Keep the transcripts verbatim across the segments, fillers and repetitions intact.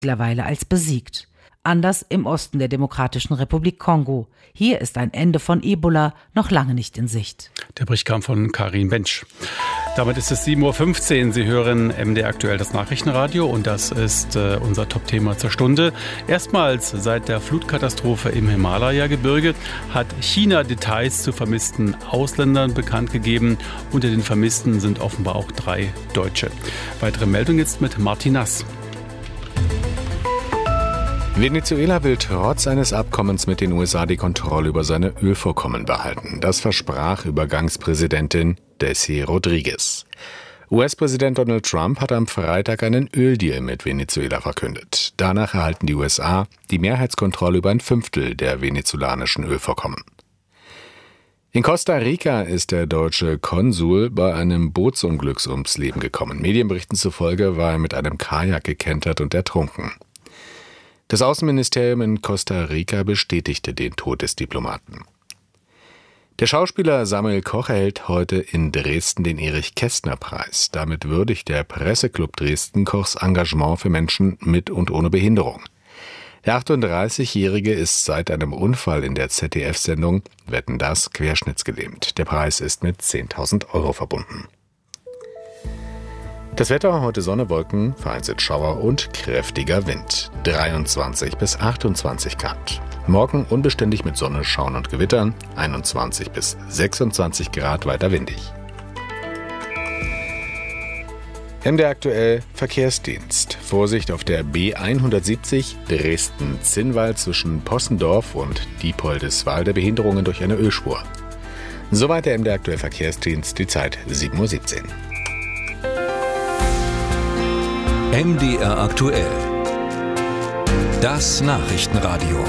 mittlerweile als besiegt. Anders im Osten der Demokratischen Republik Kongo. Hier ist ein Ende von Ebola noch lange nicht in Sicht. Der Bericht kam von Karin Bensch. Damit ist es sieben Uhr fünfzehn. Sie hören M D R aktuell das Nachrichtenradio und das ist äh, unser Top-Thema zur Stunde. Erstmals seit der Flutkatastrophe im Himalaya-Gebirge hat China Details zu vermissten Ausländern bekannt gegeben. Unter den Vermissten sind offenbar auch drei Deutsche. Weitere Meldung jetzt mit Martin Nass. Venezuela will trotz eines Abkommens mit den U S A die Kontrolle über seine Ölvorkommen behalten. Das versprach Übergangspräsidentin Desi Rodriguez. U S-Präsident Donald Trump hat am Freitag einen Öldeal mit Venezuela verkündet. Danach erhalten die U S A die Mehrheitskontrolle über ein Fünftel der venezolanischen Ölvorkommen. In Costa Rica ist der deutsche Konsul bei einem Bootsunglücks ums Leben gekommen. Medienberichten zufolge war er mit einem Kajak gekentert und ertrunken. Das Außenministerium in Costa Rica bestätigte den Tod des Diplomaten. Der Schauspieler Samuel Koch erhält heute in Dresden den Erich-Kästner-Preis. Damit würdigt der Presseclub Dresden Kochs Engagement für Menschen mit und ohne Behinderung. Der achtunddreißigjährige ist seit einem Unfall in der Z D F-Sendung Wetten, dass querschnittsgelähmt. Der Preis ist mit zehntausend Euro verbunden. Das Wetter, heute Sonne, Wolken, vereinzelt Schauer und kräftiger Wind. dreiundzwanzig bis achtundzwanzig Grad. Morgen unbeständig mit Sonne, Schauern und Gewittern. einundzwanzig bis sechsundzwanzig Grad, weiter windig. M D R aktuell Verkehrsdienst. Vorsicht auf der B hundertsiebzig Dresden-Zinnwald zwischen Possendorf und Diepoldeswalde, Behinderungen durch eine Ölspur. Soweit der M D R aktuell Verkehrsdienst, die Zeit sieben Uhr siebzehn. M D R aktuell. Das Nachrichtenradio.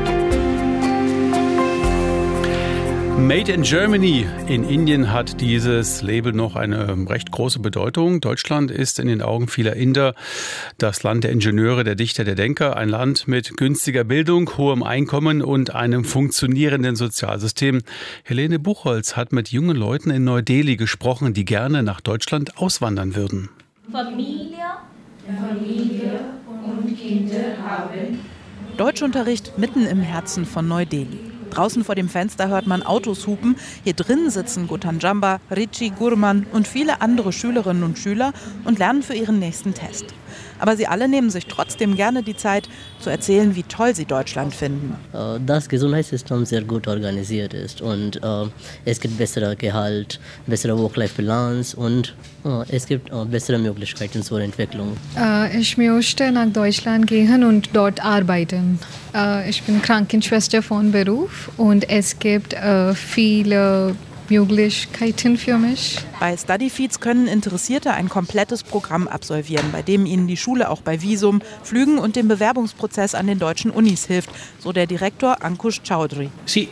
Made in Germany. In Indien hat dieses Label noch eine recht große Bedeutung. Deutschland ist in den Augen vieler Inder das Land der Ingenieure, der Dichter, der Denker. Ein Land mit günstiger Bildung, hohem Einkommen und einem funktionierenden Sozialsystem. Helene Buchholz hat mit jungen Leuten in Neu-Delhi gesprochen, die gerne nach Deutschland auswandern würden. Familie, Familie und Kinder haben. Deutschunterricht mitten im Herzen von Neu-Delhi. Draußen vor dem Fenster hört man Autos hupen. Hier drin sitzen Gutan Jamba, Richi Gurman und viele andere Schülerinnen und Schüler und lernen für ihren nächsten Test. Aber sie alle nehmen sich trotzdem gerne die Zeit, zu erzählen, wie toll sie Deutschland finden. Das Gesundheitssystem sehr gut organisiert ist und äh, es gibt bessere Gehalt, bessere Work-Life-Balance und äh, es gibt äh, bessere Möglichkeiten zur Entwicklung. Äh, ich möchte nach Deutschland gehen und dort arbeiten. Äh, ich bin Krankenschwester von Beruf und es gibt äh, viele Möglichkeiten für mich. Bei Studyfeeds können Interessierte ein komplettes Programm absolvieren, bei dem ihnen die Schule auch bei Visum, Flügen und dem Bewerbungsprozess an den deutschen Unis hilft, so der Direktor Ankush Chaudhry.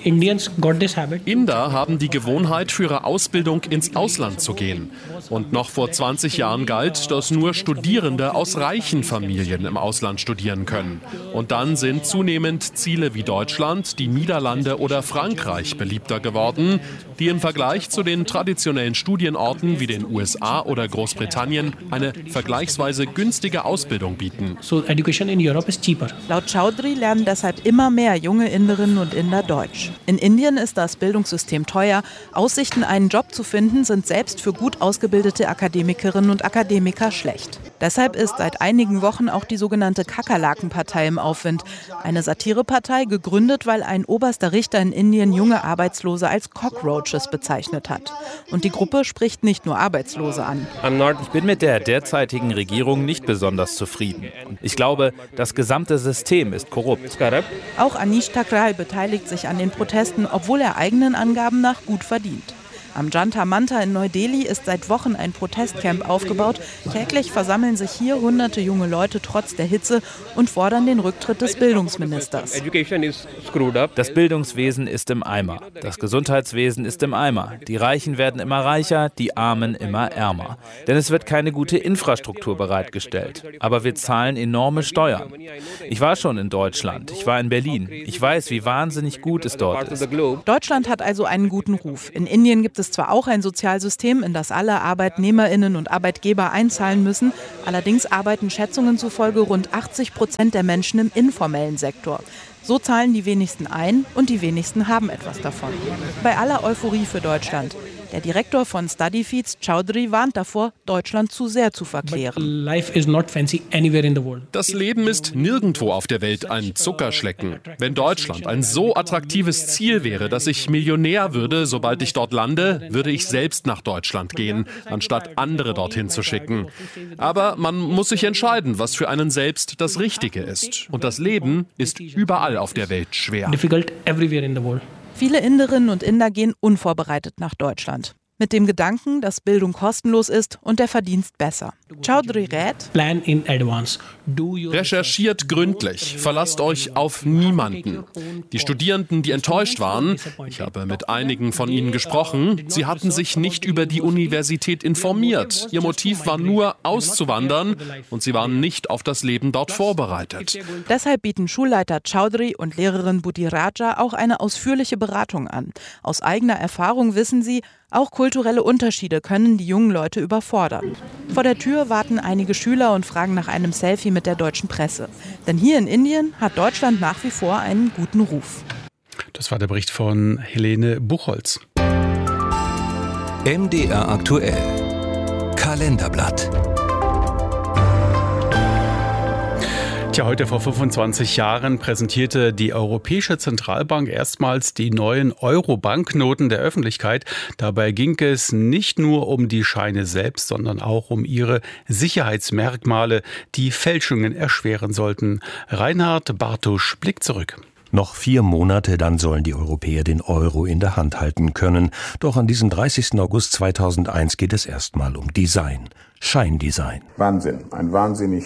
Inder haben die Gewohnheit, für ihre Ausbildung ins Ausland zu gehen. Und noch vor zwanzig Jahren galt, dass nur Studierende aus reichen Familien im Ausland studieren können. Und dann sind zunehmend Ziele wie Deutschland, die Niederlande oder Frankreich beliebter geworden, die im Vergleich zu den traditionellen Studienorten wie den U S A oder Großbritannien eine vergleichsweise günstige Ausbildung bieten. Laut Chaudhry lernen deshalb immer mehr junge Inderinnen und Inder Deutsch. In Indien ist das Bildungssystem teuer. Aussichten, einen Job zu finden, sind selbst für gut ausgebildete Akademikerinnen und Akademiker schlecht. Deshalb ist seit einigen Wochen auch die sogenannte Kakerlakenpartei im Aufwind. Eine Satirepartei, gegründet, weil ein oberster Richter in Indien junge Arbeitslose als Cockroaches bezeichnet hat. Und die Gruppe spricht nicht nur Arbeitslose an. Ich bin mit der derzeitigen Regierung nicht besonders zufrieden. Ich glaube, das gesamte System ist korrupt. Auch Anish Thakral beteiligt sich an den Protesten, obwohl er eigenen Angaben nach gut verdient. Am Jantar Manta in Neu-Delhi ist seit Wochen ein Protestcamp aufgebaut. Täglich versammeln sich hier hunderte junge Leute trotz der Hitze und fordern den Rücktritt des Bildungsministers. Das Bildungswesen ist im Eimer. Das Gesundheitswesen ist im Eimer. Die Reichen werden immer reicher, die Armen immer ärmer. Denn es wird keine gute Infrastruktur bereitgestellt. Aber wir zahlen enorme Steuern. Ich war schon in Deutschland. Ich war in Berlin. Ich weiß, wie wahnsinnig gut es dort ist. Deutschland hat also einen guten Ruf. In Indien gibt es ist zwar auch ein Sozialsystem, in das alle ArbeitnehmerInnen und Arbeitgeber einzahlen müssen, allerdings arbeiten Schätzungen zufolge rund achtzig Prozent der Menschen im informellen Sektor. So zahlen die wenigsten ein und die wenigsten haben etwas davon. Bei aller Euphorie für Deutschland. Der Direktor von Studyfeeds, Chaudhry, warnt davor, Deutschland zu sehr zu verklären. Das Leben ist nirgendwo auf der Welt ein Zuckerschlecken. Wenn Deutschland ein so attraktives Ziel wäre, dass ich Millionär würde, sobald ich dort lande, würde ich selbst nach Deutschland gehen, anstatt andere dorthin zu schicken. Aber man muss sich entscheiden, was für einen selbst das Richtige ist. Und das Leben ist überall auf der Welt schwer. Viele Inderinnen und Inder gehen unvorbereitet nach Deutschland. Mit dem Gedanken, dass Bildung kostenlos ist und der Verdienst besser. Chaudhry rät: Recherchiert gründlich, verlasst euch auf niemanden. Die Studierenden, die enttäuscht waren, ich habe mit einigen von ihnen gesprochen, sie hatten sich nicht über die Universität informiert. Ihr Motiv war nur, auszuwandern, und sie waren nicht auf das Leben dort vorbereitet. Deshalb bieten Schulleiter Chaudhry und Lehrerin Budiraja auch eine ausführliche Beratung an. Aus eigener Erfahrung wissen sie, auch kulturelle Unterschiede können die jungen Leute überfordern. Vor der Tür warten einige Schüler und fragen nach einem Selfie mit der deutschen Presse. Denn hier in Indien hat Deutschland nach wie vor einen guten Ruf. Das war der Bericht von Helene Buchholz. M D R aktuell. Kalenderblatt. Tja, heute vor fünfundzwanzig Jahren präsentierte die Europäische Zentralbank erstmals die neuen Euro-Banknoten der Öffentlichkeit. Dabei ging es nicht nur um die Scheine selbst, sondern auch um ihre Sicherheitsmerkmale, die Fälschungen erschweren sollten. Reinhard Bartusch blickt zurück. Noch vier Monate, dann sollen die Europäer den Euro in der Hand halten können. Doch an diesem dreißigsten August zweitausendeins geht es erstmal um Design. Scheindesign. Wahnsinn, ein wahnsinnig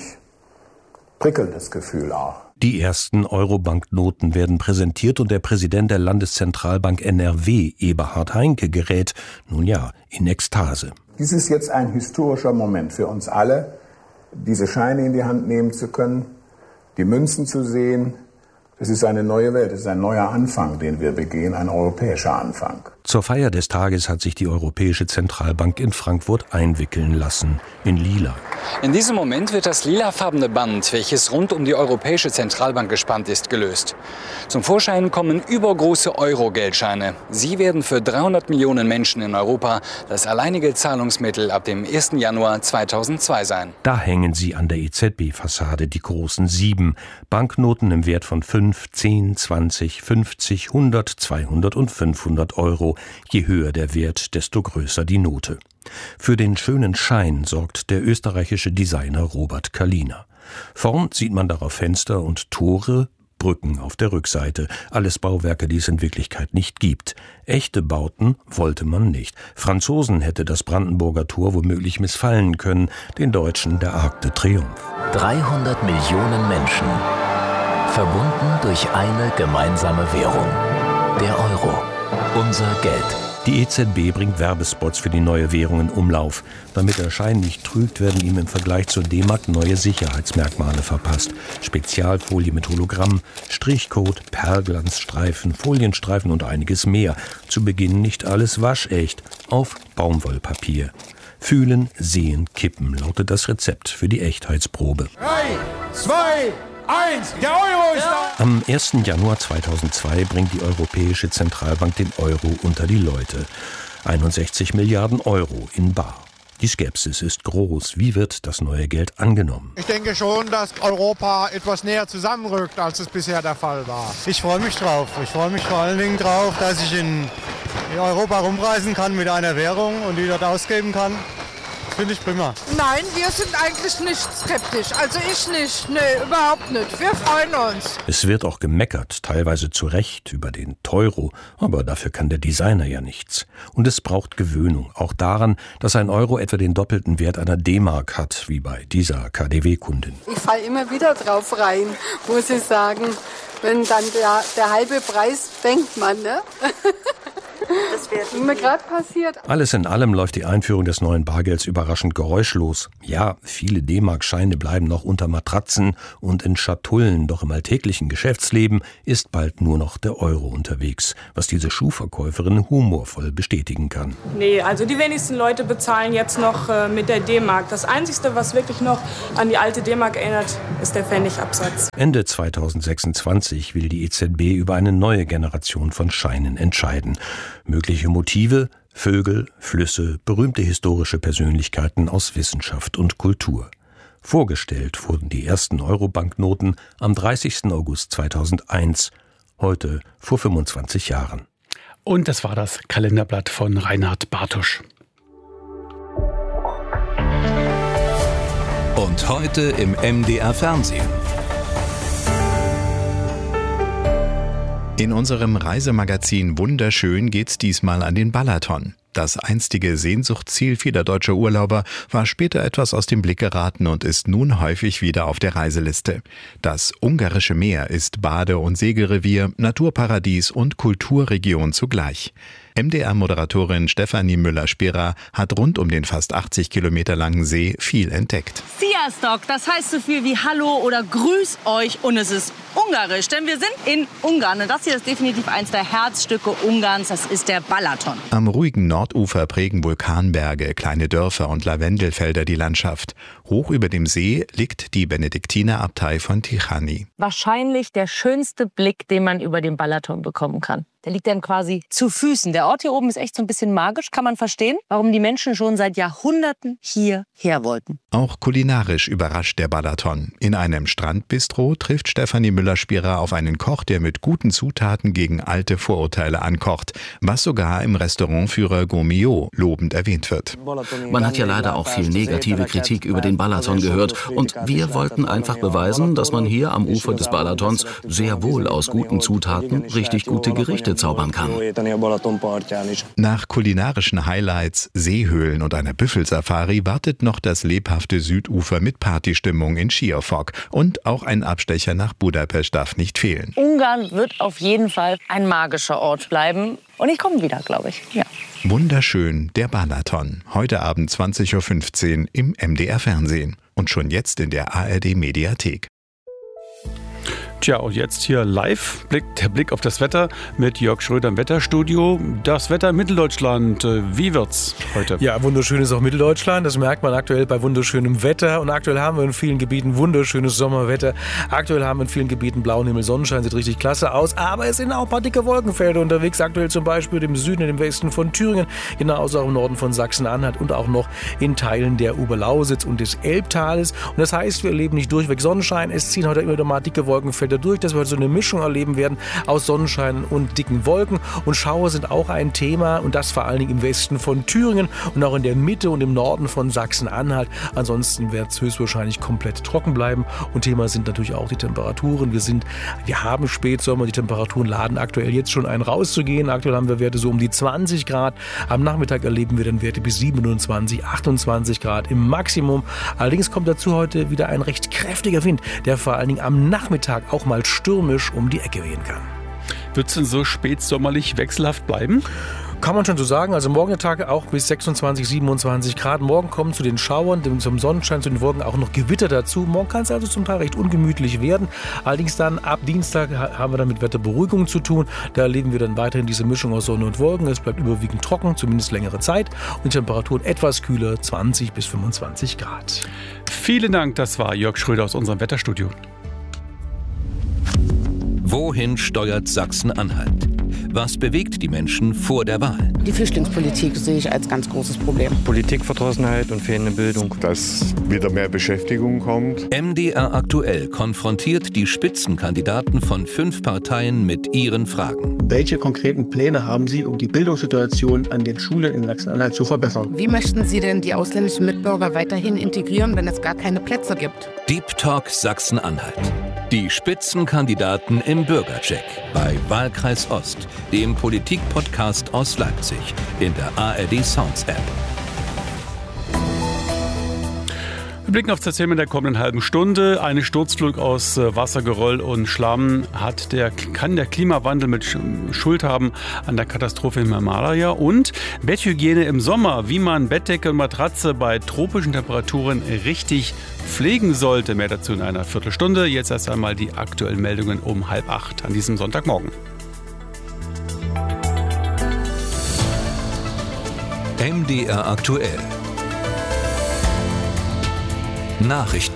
prickelndes Gefühl auch. Die ersten Euro-Banknoten werden präsentiert und der Präsident der Landeszentralbank N R W, Eberhard Heinke, gerät, nun ja, in Ekstase. Dies ist jetzt ein historischer Moment für uns alle, diese Scheine in die Hand nehmen zu können, die Münzen zu sehen. Es ist eine neue Welt, es ist ein neuer Anfang, den wir begehen, ein europäischer Anfang. Zur Feier des Tages hat sich die Europäische Zentralbank in Frankfurt einwickeln lassen, in lila. In diesem Moment wird das lilafarbene Band, welches rund um die Europäische Zentralbank gespannt ist, gelöst. Zum Vorschein kommen übergroße Euro-Geldscheine. Sie werden für dreihundert Millionen Menschen in Europa das alleinige Zahlungsmittel ab dem ersten Januar zweitausendzwei sein. Da hängen sie an der E Z B-Fassade, die großen sieben. Banknoten im Wert von fünf, zehn, zwanzig, fünfzig, hundert, zweihundert und fünfhundert Euro. Je höher der Wert, desto größer die Note. Für den schönen Schein sorgt der österreichische Designer Robert Kalina. Vorn sieht man darauf Fenster und Tore, Brücken auf der Rückseite. Alles Bauwerke, die es in Wirklichkeit nicht gibt. Echte Bauten wollte man nicht. Franzosen hätte das Brandenburger Tor womöglich missfallen können, den Deutschen der Arc de Triomphe. dreihundert Millionen Menschen, verbunden durch eine gemeinsame Währung, der Euro. Unser Geld. Die E Z B bringt Werbespots für die neue Währung in Umlauf. Damit der Schein nicht trügt, werden ihm im Vergleich zur D-Mark neue Sicherheitsmerkmale verpasst. Spezialfolie mit Hologramm, Strichcode, Perlglanzstreifen, Folienstreifen und einiges mehr. Zu Beginn nicht alles waschecht, auf Baumwollpapier. Fühlen, sehen, kippen lautet das Rezept für die Echtheitsprobe. Drei, zwei, eins, der Euro ist da! Am ersten Januar zweitausendzwei bringt die Europäische Zentralbank den Euro unter die Leute. einundsechzig Milliarden Euro in bar. Die Skepsis ist groß. Wie wird das neue Geld angenommen? Ich denke schon, dass Europa etwas näher zusammenrückt, als es bisher der Fall war. Ich freue mich drauf. Ich freue mich vor allen Dingen drauf, dass ich in Europa rumreisen kann mit einer Währung und die dort ausgeben kann. Finde ich prima. Nein, wir sind eigentlich nicht skeptisch. Also ich nicht. Nee, überhaupt nicht. Wir freuen uns. Es wird auch gemeckert, teilweise zu Recht, über den Teuro. Aber dafür kann der Designer ja nichts. Und es braucht Gewöhnung. Auch daran, dass ein Euro etwa den doppelten Wert einer D-Mark hat, wie bei dieser K D W-Kundin. Ich falle immer wieder drauf rein, muss ich sagen. Wenn dann der, der halbe Preis, denkt man, ne? Das wäre mir gerade passiert. Alles in allem läuft die Einführung des neuen Bargelds überraschend geräuschlos. Ja, viele D-Mark-Scheine bleiben noch unter Matratzen und in Schatullen, doch im alltäglichen Geschäftsleben ist bald nur noch der Euro unterwegs, was diese Schuhverkäuferin humorvoll bestätigen kann. Nee, also die wenigsten Leute bezahlen jetzt noch äh, mit der D-Mark. Das Einzige, was wirklich noch an die alte D-Mark erinnert, ist der Pfennigabsatz. Ende zweitausendsechsundzwanzig will die E Z B über eine neue Generation von Scheinen entscheiden. Mögliche Motive: Vögel, Flüsse, berühmte historische Persönlichkeiten aus Wissenschaft und Kultur. Vorgestellt wurden die ersten Euro-Banknoten am dreißigsten August zweitausendeins, heute vor fünfundzwanzig Jahren. Und das war das Kalenderblatt von Reinhard Bartusch. Und heute im M D R Fernsehen. In unserem Reisemagazin Wunderschön geht's diesmal an den Balaton. Das einstige Sehnsuchtsziel vieler deutscher Urlauber war später etwas aus dem Blick geraten und ist nun häufig wieder auf der Reiseliste. Das ungarische Meer ist Bade- und Segelrevier, Naturparadies und Kulturregion zugleich. M D R-Moderatorin Stefanie Müller-Sperer hat rund um den fast achtzig Kilometer langen See viel entdeckt. Sziasztok, das heißt so viel wie Hallo oder Grüß euch, und es ist ungarisch, denn wir sind in Ungarn und das hier ist definitiv eins der Herzstücke Ungarns, das ist der Balaton. Am ruhigen Nordufer prägen Vulkanberge, kleine Dörfer und Lavendelfelder die Landschaft. Hoch über dem See liegt die Benediktinerabtei von Tichany. Wahrscheinlich der schönste Blick, den man über den Balaton bekommen kann. Der liegt dann quasi zu Füßen. Der Ort hier oben ist echt so ein bisschen magisch. Kann man verstehen, warum die Menschen schon seit Jahrhunderten hierher wollten. Auch kulinarisch überrascht der Balaton. In einem Strandbistro trifft Stefanie Müller-Sperer auf einen Koch, der mit guten Zutaten gegen alte Vorurteile ankocht, was sogar im Restaurantführer Gomio lobend erwähnt wird. Man hat ja leider auch viel negative Kritik über den Balaton gehört. Und wir wollten einfach beweisen, dass man hier am Ufer des Balatons sehr wohl aus guten Zutaten richtig gute Gerichte zaubern kann. Nach kulinarischen Highlights, Seehöhlen und einer Büffelsafari wartet noch das lebhafte Südufer mit Partystimmung in Siófok. Und auch ein Abstecher nach Budapest darf nicht fehlen. Ungarn wird auf jeden Fall ein magischer Ort bleiben. Und ich komme wieder, glaube ich. Ja. Wunderschön, der Balaton. Heute Abend zwanzig Uhr fünfzehn im M D R Fernsehen. Und schon jetzt in der A R D Mediathek. Tja, und jetzt hier live Blick, der Blick auf das Wetter mit Jörg Schröder im Wetterstudio. Das Wetter in Mitteldeutschland, wie wird's heute? Ja, wunderschön ist auch Mitteldeutschland. Das merkt man aktuell bei wunderschönem Wetter. Und aktuell haben wir in vielen Gebieten wunderschönes Sommerwetter. Aktuell haben wir in vielen Gebieten blauen Himmel, Sonnenschein, sieht richtig klasse aus. Aber es sind auch ein paar dicke Wolkenfelder unterwegs. Aktuell zum Beispiel im Süden und im Westen von Thüringen, genauso auch im Norden von Sachsen-Anhalt und auch noch in Teilen der Oberlausitz und des Elbtales. Und das heißt, wir erleben nicht durchweg Sonnenschein. Es ziehen heute immer wieder mal dicke Wolkenfelder durch, dass wir heute so eine Mischung erleben werden aus Sonnenschein und dicken Wolken. Und Schauer sind auch ein Thema, und das vor allen Dingen im Westen von Thüringen und auch in der Mitte und im Norden von Sachsen-Anhalt. Ansonsten wird es höchstwahrscheinlich komplett trocken bleiben. Und Thema sind natürlich auch die Temperaturen. Wir sind, wir haben Spätsommer, die Temperaturen laden aktuell jetzt schon ein, rauszugehen. Aktuell haben wir Werte so um die zwanzig Grad. Am Nachmittag erleben wir dann Werte bis siebenundzwanzig, achtundzwanzig Grad im Maximum. Allerdings kommt dazu heute wieder ein recht kräftiger Wind, der vor allen Dingen am Nachmittag auch mal stürmisch um die Ecke wehen kann. Wird es denn so spätsommerlich wechselhaft bleiben? Kann man schon so sagen. Also morgen der Tag auch bis sechsundzwanzig, siebenundzwanzig Grad. Morgen kommen zu den Schauern, zum Sonnenschein, zu den Wolken auch noch Gewitter dazu. Morgen kann es also zum Teil recht ungemütlich werden. Allerdings dann ab Dienstag haben wir dann mit Wetterberuhigung zu tun. Da erleben wir dann weiterhin diese Mischung aus Sonne und Wolken. Es bleibt überwiegend trocken, zumindest längere Zeit. Und die Temperaturen etwas kühler, zwanzig bis fünfundzwanzig Grad. Vielen Dank, das war Jörg Schröder aus unserem Wetterstudio. Wohin steuert Sachsen-Anhalt? Was bewegt die Menschen vor der Wahl? Die Flüchtlingspolitik sehe ich als ganz großes Problem. Politikverdrossenheit und fehlende Bildung. Dass wieder mehr Beschäftigung kommt. M D R aktuell konfrontiert die Spitzenkandidaten von fünf Parteien mit ihren Fragen. Welche konkreten Pläne haben Sie, um die Bildungssituation an den Schulen in Sachsen-Anhalt zu verbessern? Wie möchten Sie denn die ausländischen Mitbürger weiterhin integrieren, wenn es gar keine Plätze gibt? Deep Talk Sachsen-Anhalt. Die Spitzenkandidaten im Bürgercheck bei Wahlkreis Ost, dem Politik-Podcast aus Leipzig, in der A R D Sounds App. Wir blicken auf das Thema der kommenden halben Stunde. Eine Sturzflut aus Wassergeröll und Schlamm hat der, kann der Klimawandel mit Schuld haben an der Katastrophe im Himalaya. Und Betthygiene im Sommer, wie man Bettdecke und Matratze bei tropischen Temperaturen richtig pflegen sollte. Mehr dazu in einer Viertelstunde. Jetzt erst einmal die aktuellen Meldungen um halb acht an diesem Sonntagmorgen. M D R aktuell. Nachrichten.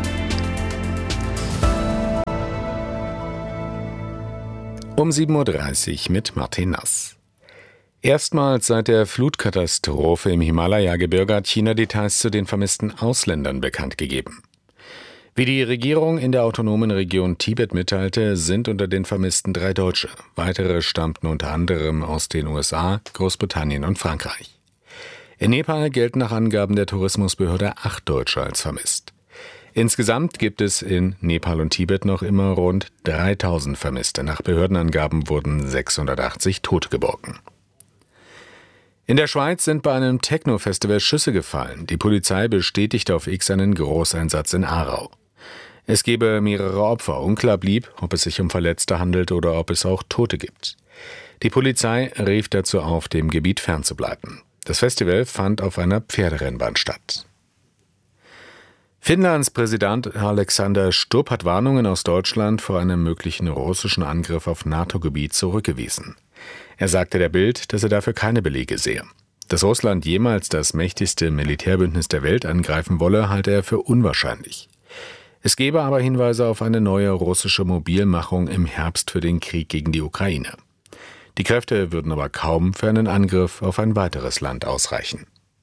Um sieben Uhr dreißig mit Martin Nass. Erstmals seit der Flutkatastrophe im Himalaya-Gebirge hat China Details zu den vermissten Ausländern bekannt gegeben. Wie die Regierung in der autonomen Region Tibet mitteilte, sind unter den Vermissten drei Deutsche. Weitere stammten unter anderem aus den U S A, Großbritannien und Frankreich. In Nepal gelten nach Angaben der Tourismusbehörde acht Deutsche als vermisst. Insgesamt gibt es in Nepal und Tibet noch immer rund dreitausend Vermisste. Nach Behördenangaben wurden sechshundertachtzig Tote geborgen. In der Schweiz sind bei einem Techno-Festival Schüsse gefallen. Die Polizei bestätigte auf X einen Großeinsatz in Aarau. Es gebe mehrere Opfer. Unklar blieb, ob es sich um Verletzte handelt oder ob es auch Tote gibt. Die Polizei rief dazu auf, dem Gebiet fernzubleiben. Das Festival fand auf einer Pferderennbahn statt. Finnlands Präsident Alexander Stubb hat Warnungen aus Deutschland vor einem möglichen russischen Angriff auf NATO-Gebiet zurückgewiesen. Er sagte der Bild, dass er dafür keine Belege sehe. Dass Russland jemals das mächtigste Militärbündnis der Welt angreifen wolle, halte er für unwahrscheinlich. Es gebe aber Hinweise auf eine neue russische Mobilmachung im Herbst für den Krieg gegen die Ukraine. Die Kräfte würden aber kaum für einen Angriff auf ein weiteres Land ausreichen.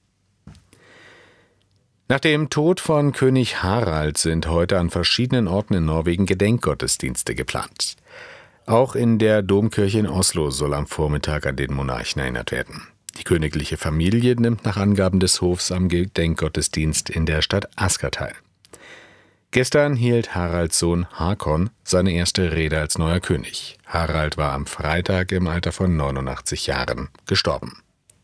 Nach dem Tod von König Harald sind heute an verschiedenen Orten in Norwegen Gedenkgottesdienste geplant. Auch in der Domkirche in Oslo soll am Vormittag an den Monarchen erinnert werden. Die königliche Familie nimmt nach Angaben des Hofs am Gedenkgottesdienst in der Stadt Asker teil. Gestern hielt Haralds Sohn Hakon seine erste Rede als neuer König. Harald war am Freitag im Alter von neunundachtzig Jahren gestorben.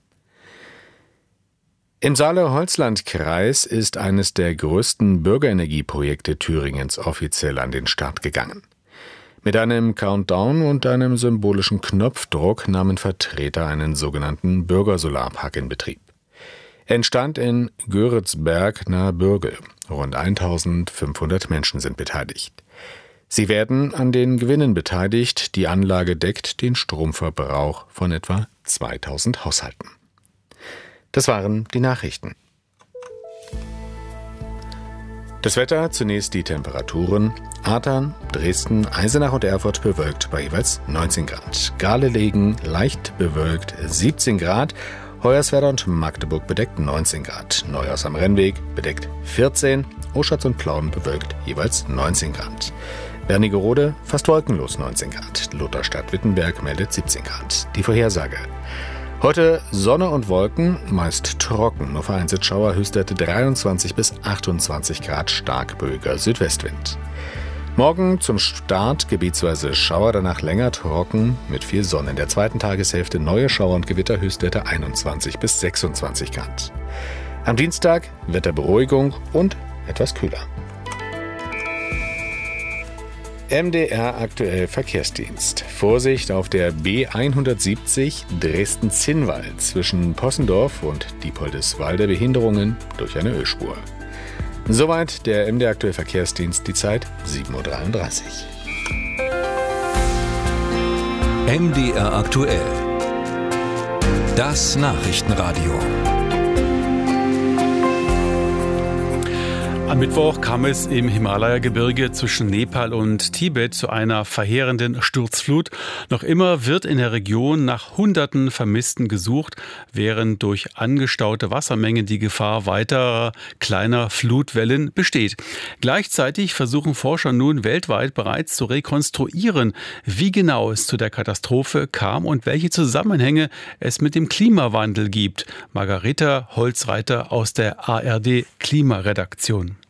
Im Saale-Holzland-Kreis ist eines der größten Bürgerenergieprojekte Thüringens offiziell an den Start gegangen. Mit einem Countdown und einem symbolischen Knopfdruck nahmen Vertreter einen sogenannten Bürgersolarpark in Betrieb. Er entstand in Göritzberg nahe Bürgel. Rund eintausendfünfhundert Menschen sind beteiligt. Sie werden an den Gewinnen beteiligt. Die Anlage deckt den Stromverbrauch von etwa zweitausend Haushalten. Das waren die Nachrichten. Das Wetter, zunächst die Temperaturen. Adern, Dresden, Eisenach und Erfurt bewölkt bei jeweils neunzehn Grad. Garlegen leicht bewölkt siebzehn Grad. Hoyerswerda und Magdeburg bedeckt neunzehn Grad. Neuhaus am Rennweg bedeckt vierzehn. Oschatz und Plauen bewölkt jeweils neunzehn Grad. Wernigerode fast wolkenlos neunzehn Grad. Lutherstadt-Wittenberg meldet siebzehn Grad. Die Vorhersage. Heute Sonne und Wolken, meist trocken, nur vereinzelt Schauer, Höchstwerte dreiundzwanzig bis achtundzwanzig Grad, stark böiger Südwestwind. Morgen zum Start gebietsweise Schauer, danach länger trocken mit viel Sonne. In der zweiten Tageshälfte neue Schauer und Gewitter, Höchstwerte einundzwanzig bis sechsundzwanzig Grad. Am Dienstag Wetterberuhigung und etwas kühler. M D R aktuell Verkehrsdienst. Vorsicht auf der B hundertsiebzig Dresden-Zinnwald zwischen Possendorf und Diepoldeswalde, Behinderungen durch eine Ölspur. Soweit der M D R aktuell Verkehrsdienst, die Zeit sieben Uhr dreiunddreißig. M D R aktuell. Das Nachrichtenradio. Am Mittwoch kam es im Himalaya-Gebirge zwischen Nepal und Tibet zu einer verheerenden Sturzflut. Noch immer wird in der Region nach hunderten Vermissten gesucht, während durch angestaute Wassermengen die Gefahr weiterer kleiner Flutwellen besteht. Gleichzeitig versuchen Forscher nun weltweit bereits zu rekonstruieren, wie genau es zu der Katastrophe kam und welche Zusammenhänge es mit dem Klimawandel gibt. Margareta Holzreiter aus der A R D Klimaredaktion.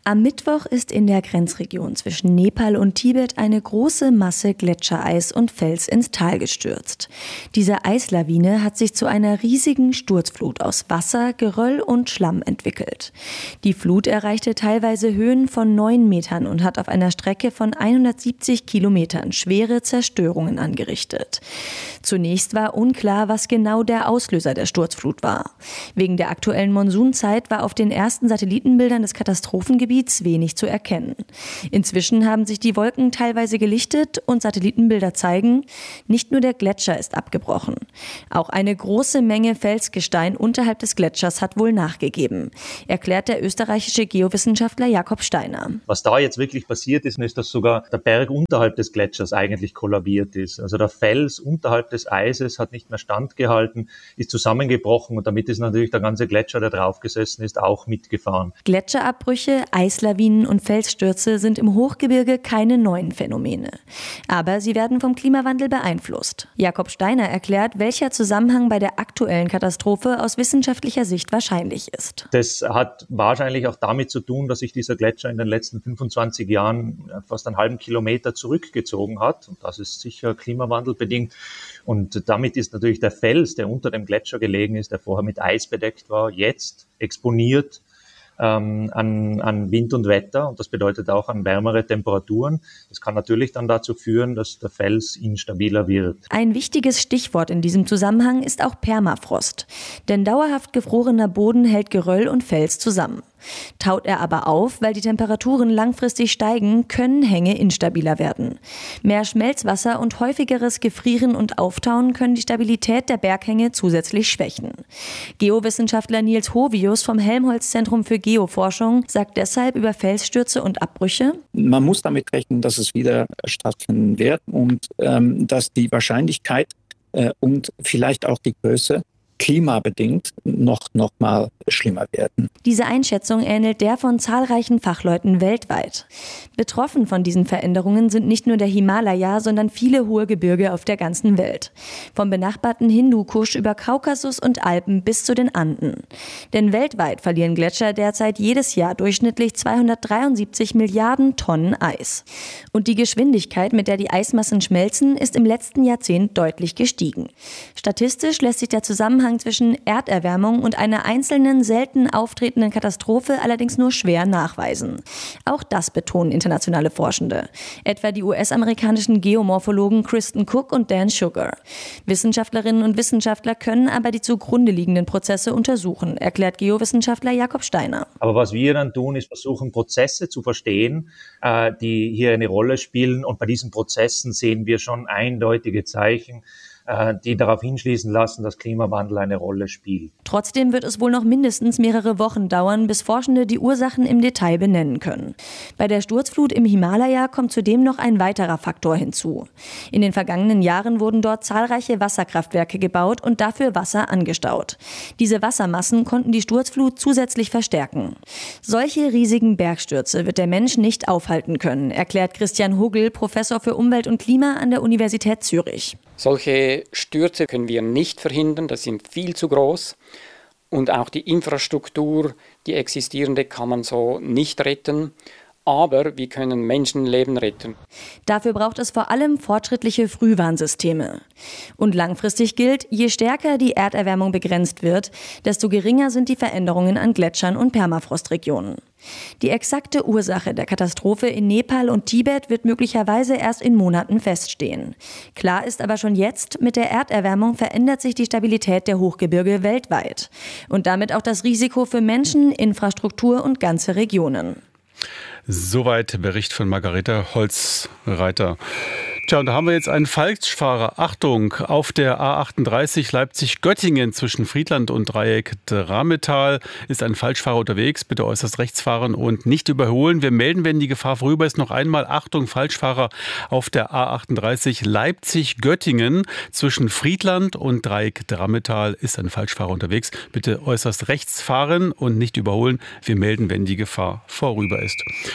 Am Mittwoch ist in der Grenzregion zwischen Nepal und Tibet eine große Masse Gletschereis und Fels ins Tal gestürzt. Diese Eislawine hat sich zu einer riesigen Sturzflut aus Wasser, Geröll und Schlamm entwickelt. Die Flut erreichte teilweise Höhen von neun Metern und hat auf einer Strecke von hundertsiebzig Kilometern schwere Zerstörungen angerichtet. Zunächst war unklar, was genau der Auslöser der Sturzflut war. Wegen der aktuellen Monsunzeit war auf den ersten Satellitenbildern des Katastrophengebiets wenig zu erkennen. Inzwischen haben sich die Wolken teilweise gelichtet und Satellitenbilder zeigen, nicht nur der Gletscher ist abgebrochen. Auch eine große Menge Felsgestein unterhalb des Gletschers hat wohl nachgegeben, erklärt der österreichische Geowissenschaftler Jakob Steiner. Was da jetzt wirklich passiert ist, ist, dass sogar der Berg unterhalb des Gletschers eigentlich kollabiert ist. Also der Fels unterhalb des Eises hat nicht mehr standgehalten, ist zusammengebrochen und damit ist natürlich der ganze Gletscher, der draufgesessen ist, auch mitgefahren. Gletscherabbrüche, Eislawinen und Felsstürze sind im Hochgebirge keine neuen Phänomene. Aber sie werden vom Klimawandel beeinflusst. Jakob Steiner erklärt, welcher Zusammenhang bei der aktuellen Katastrophe aus wissenschaftlicher Sicht wahrscheinlich ist. Das hat wahrscheinlich auch damit zu tun, dass sich dieser Gletscher in den letzten fünfundzwanzig Jahren fast einen halben Kilometer zurückgezogen hat. Und das ist sicher klimawandelbedingt. Und damit ist natürlich der Fels, der unter dem Gletscher gelegen ist, der vorher mit Eis bedeckt war, jetzt exponiert ähm, an, an Wind und Wetter. Und das bedeutet auch an wärmere Temperaturen. Das kann natürlich dann dazu führen, dass der Fels instabiler wird. Ein wichtiges Stichwort in diesem Zusammenhang ist auch Permafrost. Denn dauerhaft gefrorener Boden hält Geröll und Fels zusammen. Taut er aber auf, weil die Temperaturen langfristig steigen, können Hänge instabiler werden. Mehr Schmelzwasser und häufigeres Gefrieren und Auftauen können die Stabilität der Berghänge zusätzlich schwächen. Geowissenschaftler Nils Hovius vom Helmholtz-Zentrum für Geoforschung sagt deshalb über Felsstürze und Abbrüche: Man muss damit rechnen, dass es wieder stattfinden wird und ähm, dass die Wahrscheinlichkeit äh, und vielleicht auch die Größe klimabedingt noch, noch mal schlimmer werden. Diese Einschätzung ähnelt der von zahlreichen Fachleuten weltweit. Betroffen von diesen Veränderungen sind nicht nur der Himalaya, sondern viele hohe Gebirge auf der ganzen Welt. Vom benachbarten Hindukusch über Kaukasus und Alpen bis zu den Anden. Denn weltweit verlieren Gletscher derzeit jedes Jahr durchschnittlich zweihundertdreiundsiebzig Milliarden Tonnen Eis. Und die Geschwindigkeit, mit der die Eismassen schmelzen, ist im letzten Jahrzehnt deutlich gestiegen. Statistisch lässt sich der Zusammenhang zwischen Erderwärmung und einer einzelnen, selten auftretenden Katastrophe allerdings nur schwer nachweisen. Auch das betonen internationale Forschende. Etwa die U S-amerikanischen Geomorphologen Kristen Cook und Dan Sugar. Wissenschaftlerinnen und Wissenschaftler können aber die zugrunde liegenden Prozesse untersuchen, erklärt Geowissenschaftler Jakob Steiner. Aber was wir dann tun, ist versuchen, Prozesse zu verstehen, äh, die hier eine Rolle spielen. Und bei diesen Prozessen sehen wir schon eindeutige Zeichen, die darauf hinschließen lassen, dass Klimawandel eine Rolle spielt. Trotzdem wird es wohl noch mindestens mehrere Wochen dauern, bis Forschende die Ursachen im Detail benennen können. Bei der Sturzflut im Himalaya kommt zudem noch ein weiterer Faktor hinzu. In den vergangenen Jahren wurden dort zahlreiche Wasserkraftwerke gebaut und dafür Wasser angestaut. Diese Wassermassen konnten die Sturzflut zusätzlich verstärken. Solche riesigen Bergstürze wird der Mensch nicht aufhalten können, erklärt Christian Hugel, Professor für Umwelt und Klima an der Universität Zürich. Solche Stürze können wir nicht verhindern, das sind viel zu groß. Und auch die Infrastruktur, die existierende, kann man so nicht retten. Aber wir können Menschenleben retten. Dafür braucht es vor allem fortschrittliche Frühwarnsysteme. Und langfristig gilt, je stärker die Erderwärmung begrenzt wird, desto geringer sind die Veränderungen an Gletschern und Permafrostregionen. Die exakte Ursache der Katastrophe in Nepal und Tibet wird möglicherweise erst in Monaten feststehen. Klar ist aber schon jetzt, mit der Erderwärmung verändert sich die Stabilität der Hochgebirge weltweit. Und damit auch das Risiko für Menschen, Infrastruktur und ganze Regionen. Soweit Bericht von Margareta Holzreiter. Tja, und da haben wir jetzt einen Falschfahrer. Achtung, auf der A achtunddreißig Leipzig-Göttingen zwischen Friedland und Dreieck Drametal ist ein Falschfahrer unterwegs. Bitte äußerst rechts fahren und nicht überholen. Wir melden, wenn die Gefahr vorüber ist, noch einmal. Achtung, Falschfahrer auf der A achtunddreißig Leipzig-Göttingen zwischen Friedland und Dreieck Drametal ist ein Falschfahrer unterwegs. Bitte äußerst rechts fahren und nicht überholen. Wir melden, wenn die Gefahr vorüber ist.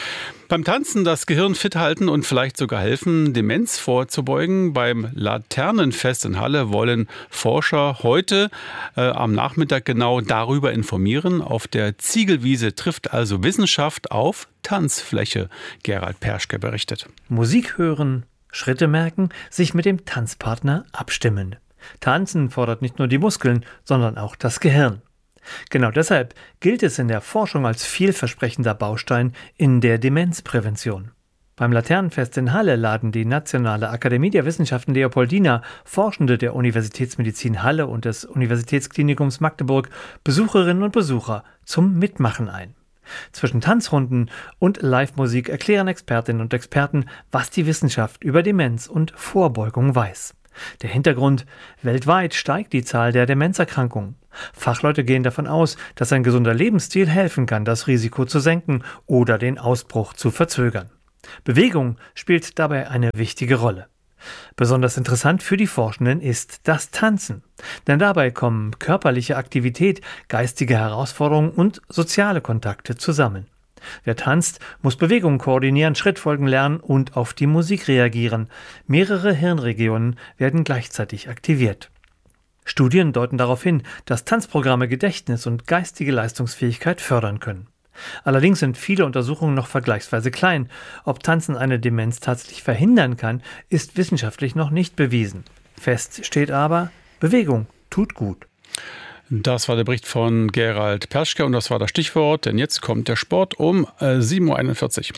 Beim Tanzen das Gehirn fit halten und vielleicht sogar helfen, Demenz vorzubeugen. Beim Laternenfest in Halle wollen Forscher heute äh, am Nachmittag genau darüber informieren. Auf der Ziegelwiese trifft also Wissenschaft auf Tanzfläche. Gerald Perschke berichtet. Musik hören, Schritte merken, sich mit dem Tanzpartner abstimmen. Tanzen fordert nicht nur die Muskeln, sondern auch das Gehirn. Genau deshalb gilt es in der Forschung als vielversprechender Baustein in der Demenzprävention. Beim Laternenfest in Halle laden die Nationale Akademie der Wissenschaften Leopoldina, Forschende der Universitätsmedizin Halle und des Universitätsklinikums Magdeburg, Besucherinnen und Besucher zum Mitmachen ein. Zwischen Tanzrunden und Live-Musik erklären Expertinnen und Experten, was die Wissenschaft über Demenz und Vorbeugung weiß. Der Hintergrund: weltweit steigt die Zahl der Demenzerkrankungen. Fachleute gehen davon aus, dass ein gesunder Lebensstil helfen kann, das Risiko zu senken oder den Ausbruch zu verzögern. Bewegung spielt dabei eine wichtige Rolle. Besonders interessant für die Forschenden ist das Tanzen. Denn dabei kommen körperliche Aktivität, geistige Herausforderungen und soziale Kontakte zusammen. Wer tanzt, muss Bewegungen koordinieren, Schrittfolgen lernen und auf die Musik reagieren. Mehrere Hirnregionen werden gleichzeitig aktiviert. Studien deuten darauf hin, dass Tanzprogramme Gedächtnis und geistige Leistungsfähigkeit fördern können. Allerdings sind viele Untersuchungen noch vergleichsweise klein. Ob Tanzen eine Demenz tatsächlich verhindern kann, ist wissenschaftlich noch nicht bewiesen. Fest steht aber: Bewegung tut gut. Das war der Bericht von Gerald Perschke und das war das Stichwort, denn jetzt kommt der Sport um sieben Uhr einundvierzig.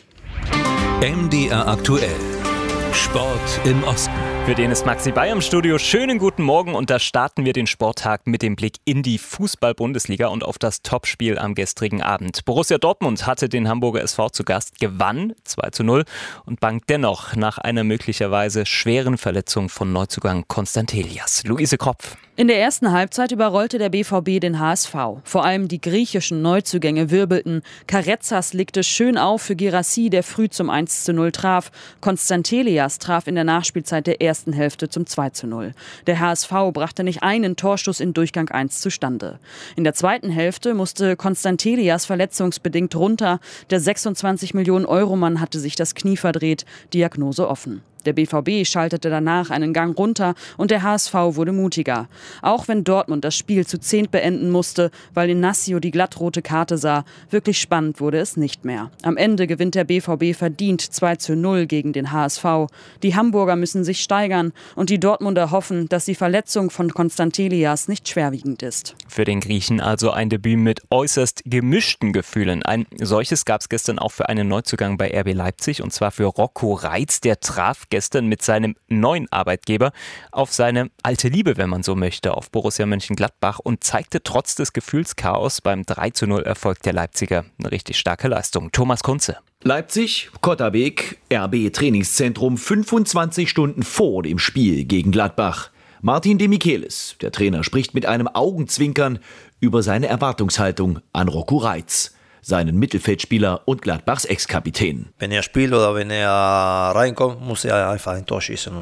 M D R aktuell. Sport im Osten. Für den ist Maxi Bay im Studio. Schönen guten Morgen und da starten wir den Sporttag mit dem Blick in die Fußball-Bundesliga und auf das Topspiel am gestrigen Abend. Borussia Dortmund hatte den Hamburger S V zu Gast, gewann zwei zu null und bangt dennoch nach einer möglicherweise schweren Verletzung von Neuzugang Konstant Elias. Luise Kropf. In der ersten Halbzeit überrollte der B V B den H S V. Vor allem die griechischen Neuzugänge wirbelten. Karezas legte schön auf für Guirassy, der früh zum eins zu null traf. Konstant Elias traf in der Nachspielzeit der ersten Hälfte zum zwei zu null. Der H S V brachte nicht einen Torschuss in Durchgang eins zustande. In der zweiten Hälfte musste Konstant Elias verletzungsbedingt runter. Der sechsundzwanzig Millionen Euro Mann hatte sich das Knie verdreht. Diagnose offen. Der B V B schaltete danach einen Gang runter und der H S V wurde mutiger. Auch wenn Dortmund das Spiel zu zehnt beenden musste, weil Inacio die glattrote Karte sah, wirklich spannend wurde es nicht mehr. Am Ende gewinnt der B V B verdient zwei zu null gegen den H S V. Die Hamburger müssen sich steigern und die Dortmunder hoffen, dass die Verletzung von Konstant Elias nicht schwerwiegend ist. Für den Griechen also ein Debüt mit äußerst gemischten Gefühlen. Ein solches gab es gestern auch für einen Neuzugang bei R B Leipzig und zwar für Rocco Reitz. Der traf gestern mit seinem neuen Arbeitgeber auf seine alte Liebe, wenn man so möchte, auf Borussia Mönchengladbach und zeigte trotz des Gefühlschaos beim drei zu null Erfolg der Leipziger eine richtig starke Leistung. Thomas Kunze. Leipzig, Kotterbeek, R B-Trainingszentrum fünfundzwanzig Stunden vor dem Spiel gegen Gladbach. Martin de Michelis, der Trainer, spricht mit einem Augenzwinkern über seine Erwartungshaltung an Rocco Reitz, seinen Mittelfeldspieler und Gladbachs Ex-Kapitän. Wenn er spielt oder wenn er reinkommt, muss er einfach ein Tor schießen.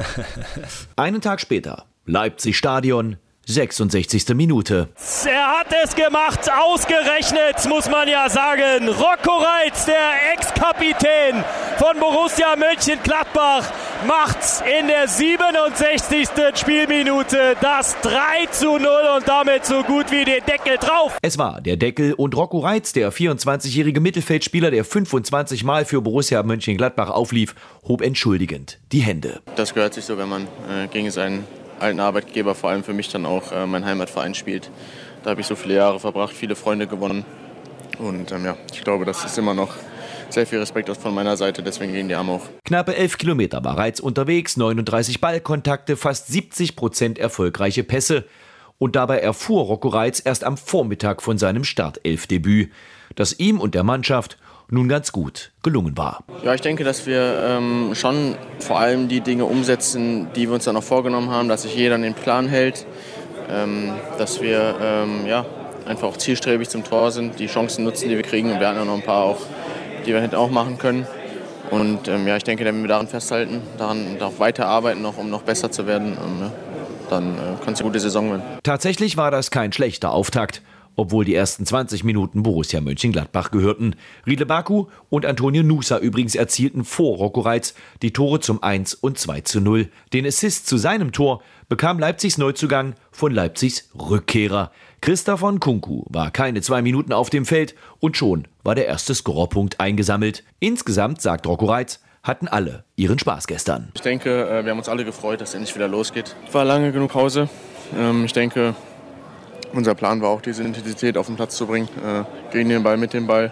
Einen Tag später, Leipzig-Stadion, sechsundsechzigste Minute. Er hat es gemacht, ausgerechnet, muss man ja sagen. Rocco Reitz, der Ex-Kapitän von Borussia Mönchengladbach, macht in der siebenundsechzigsten Spielminute das drei zu null und damit so gut wie den Deckel drauf. Es war der Deckel und Rocco Reitz, der vierundzwanzigjährige Mittelfeldspieler, der fünfundzwanzig Mal für Borussia Mönchengladbach auflief, hob entschuldigend die Hände. Das gehört sich so, wenn man äh, gegen seinen alten Arbeitgeber, vor allem für mich dann auch äh, mein Heimatverein spielt. Da habe ich so viele Jahre verbracht, viele Freunde gewonnen und ähm, ja, ich glaube, das ist immer noch sehr viel Respekt von meiner Seite, deswegen gegen die Arme hoch. Knappe elf Kilometer war Reitz unterwegs, neununddreißig Ballkontakte, fast siebzig Prozent erfolgreiche Pässe. Und dabei erfuhr Rocco Reitz erst am Vormittag von seinem Startelfdebüt, das ihm und der Mannschaft nun ganz gut gelungen war. Ja, ich denke, dass wir ähm, schon vor allem die Dinge umsetzen, die wir uns dann auch vorgenommen haben, dass sich jeder an den Plan hält, ähm, dass wir ähm, ja, einfach auch zielstrebig zum Tor sind, die Chancen nutzen, die wir kriegen und wir hatten ja noch ein paar auch, die wir hätten auch machen können. Und ähm, ja, ich denke, wenn wir daran festhalten, daran darauf weiterarbeiten, noch, um noch besser zu werden, ähm, ja, dann äh, kann es eine gute Saison werden. Tatsächlich war das kein schlechter Auftakt. obwohl die ersten zwanzig Minuten Borussia Mönchengladbach gehörten. Riedle Baku und Antonio Nusa übrigens erzielten vor Rocco Reitz die Tore zum eins und zwei zu null. Den Assist zu seinem Tor bekam Leipzigs Neuzugang von Leipzigs Rückkehrer. Christoph Nkunku war keine zwei Minuten auf dem Feld und schon war der erste Scorerpunkt eingesammelt. Insgesamt, sagt Rocco Reitz, hatten alle ihren Spaß gestern. Ich denke, wir haben uns alle gefreut, dass es endlich wieder losgeht. War lange genug Pause. Ich denke, unser Plan war auch, diese Intensität auf den Platz zu bringen, gegen den Ball, mit dem Ball.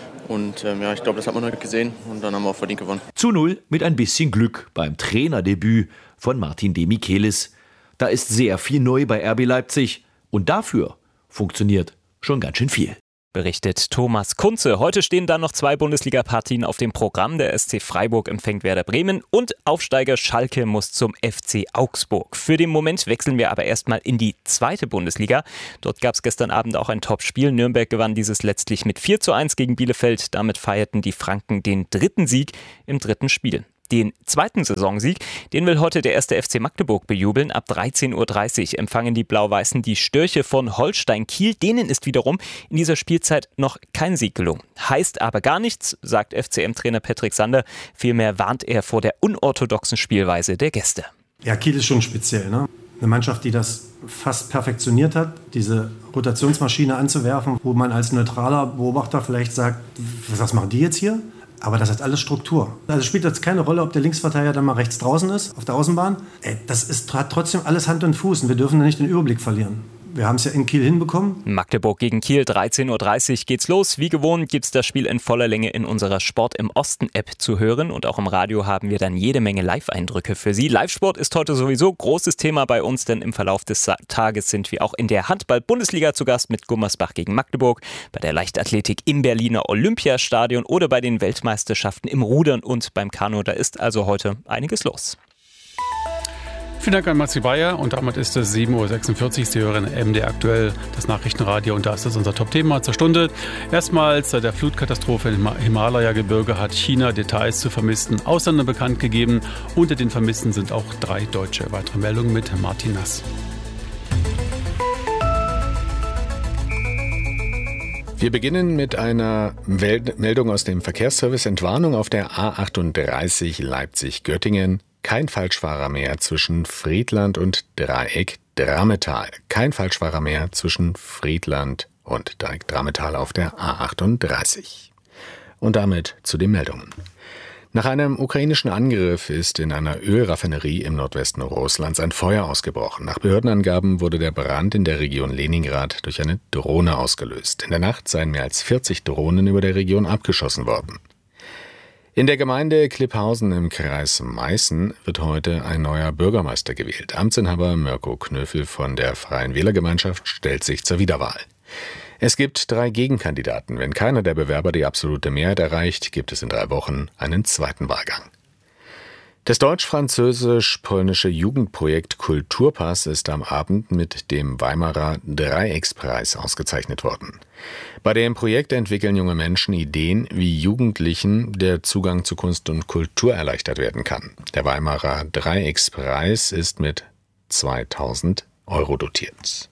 Und ähm, ja, ich glaube, das hat man heute gesehen und dann haben wir auch verdient gewonnen. Zu null mit ein bisschen Glück beim Trainerdebüt von Martin de Michelis. Da ist sehr viel neu bei R B Leipzig und dafür funktioniert schon ganz schön viel. Berichtet Thomas Kunze. Heute stehen dann noch zwei Bundesliga-Partien auf dem Programm. Der S C Freiburg empfängt Werder Bremen und Aufsteiger Schalke muss zum F C Augsburg. Für den Moment wechseln wir aber erstmal in die zweite Bundesliga. Dort gab es gestern Abend auch ein Top-Spiel. Nürnberg gewann dieses letztlich mit vier zu eins gegen Bielefeld. Damit feierten die Franken den dritten Sieg im dritten Spiel. Den zweiten Saisonsieg, den will heute der erste F C Magdeburg bejubeln. Ab dreizehn Uhr dreißig empfangen die Blau-Weißen die Störche von Holstein Kiel. Denen ist wiederum in dieser Spielzeit noch kein Sieg gelungen. Heißt aber gar nichts, sagt F C M-Trainer Patrick Sander. Vielmehr warnt er vor der unorthodoxen Spielweise der Gäste. Ja, Kiel ist schon speziell, ne? Eine Mannschaft, die das fast perfektioniert hat, diese Rotationsmaschine anzuwerfen, wo man als neutraler Beobachter vielleicht sagt, was machen die jetzt hier? Aber das hat alles Struktur. Also spielt jetzt keine Rolle, ob der Linksverteidiger dann mal rechts draußen ist, auf der Außenbahn. Ey, das ist, hat trotzdem alles Hand und Fuß und wir dürfen da nicht den Überblick verlieren. Wir haben es ja in Kiel hinbekommen. Magdeburg gegen Kiel, dreizehn Uhr dreißig geht's los. Wie gewohnt gibt's das Spiel in voller Länge in unserer Sport im Osten-App zu hören. Und auch im Radio haben wir dann jede Menge Live-Eindrücke für Sie. Live-Sport ist heute sowieso großes Thema bei uns, denn im Verlauf des Tages sind wir auch in der Handball-Bundesliga zu Gast mit Gummersbach gegen Magdeburg, bei der Leichtathletik im Berliner Olympiastadion oder bei den Weltmeisterschaften im Rudern und beim Kanu. Da ist also heute einiges los. Vielen Dank an Matzi Bayer und damit ist es sieben Uhr sechsundvierzig. Sie hören M D R aktuell, das Nachrichtenradio und das ist unser Top-Thema zur Stunde. Erstmals seit der Flutkatastrophe im Himalaya-Gebirge hat China Details zu vermissten Ausländern bekannt gegeben. Unter den Vermissten sind auch drei Deutsche. Weitere Meldungen mit Martin Nass. Wir beginnen mit einer Meldung aus dem Verkehrsservice. Entwarnung auf der A achtunddreißig Leipzig-Göttingen. Kein Falschfahrer mehr zwischen Friedland und Dreieck Drametal. Kein Falschfahrer mehr zwischen Friedland und Dreieck Drametal auf der A achtunddreißig. Und damit zu den Meldungen. Nach einem ukrainischen Angriff ist in einer Ölraffinerie im Nordwesten Russlands ein Feuer ausgebrochen. Nach Behördenangaben wurde der Brand in der Region Leningrad durch eine Drohne ausgelöst. In der Nacht seien mehr als vierzig Drohnen über der Region abgeschossen worden. In der Gemeinde Klipphausen im Kreis Meißen wird heute ein neuer Bürgermeister gewählt. Amtsinhaber Mirko Knöfel von der Freien Wählergemeinschaft stellt sich zur Wiederwahl. Es gibt drei Gegenkandidaten. Wenn keiner der Bewerber die absolute Mehrheit erreicht, gibt es in drei Wochen einen zweiten Wahlgang. Das deutsch-französisch-polnische Jugendprojekt Kulturpass ist am Abend mit dem Weimarer Dreieckspreis ausgezeichnet worden. Bei dem Projekt entwickeln junge Menschen Ideen, wie Jugendlichen der Zugang zu Kunst und Kultur erleichtert werden kann. Der Weimarer Dreieckspreis ist mit zweitausend Euro dotiert.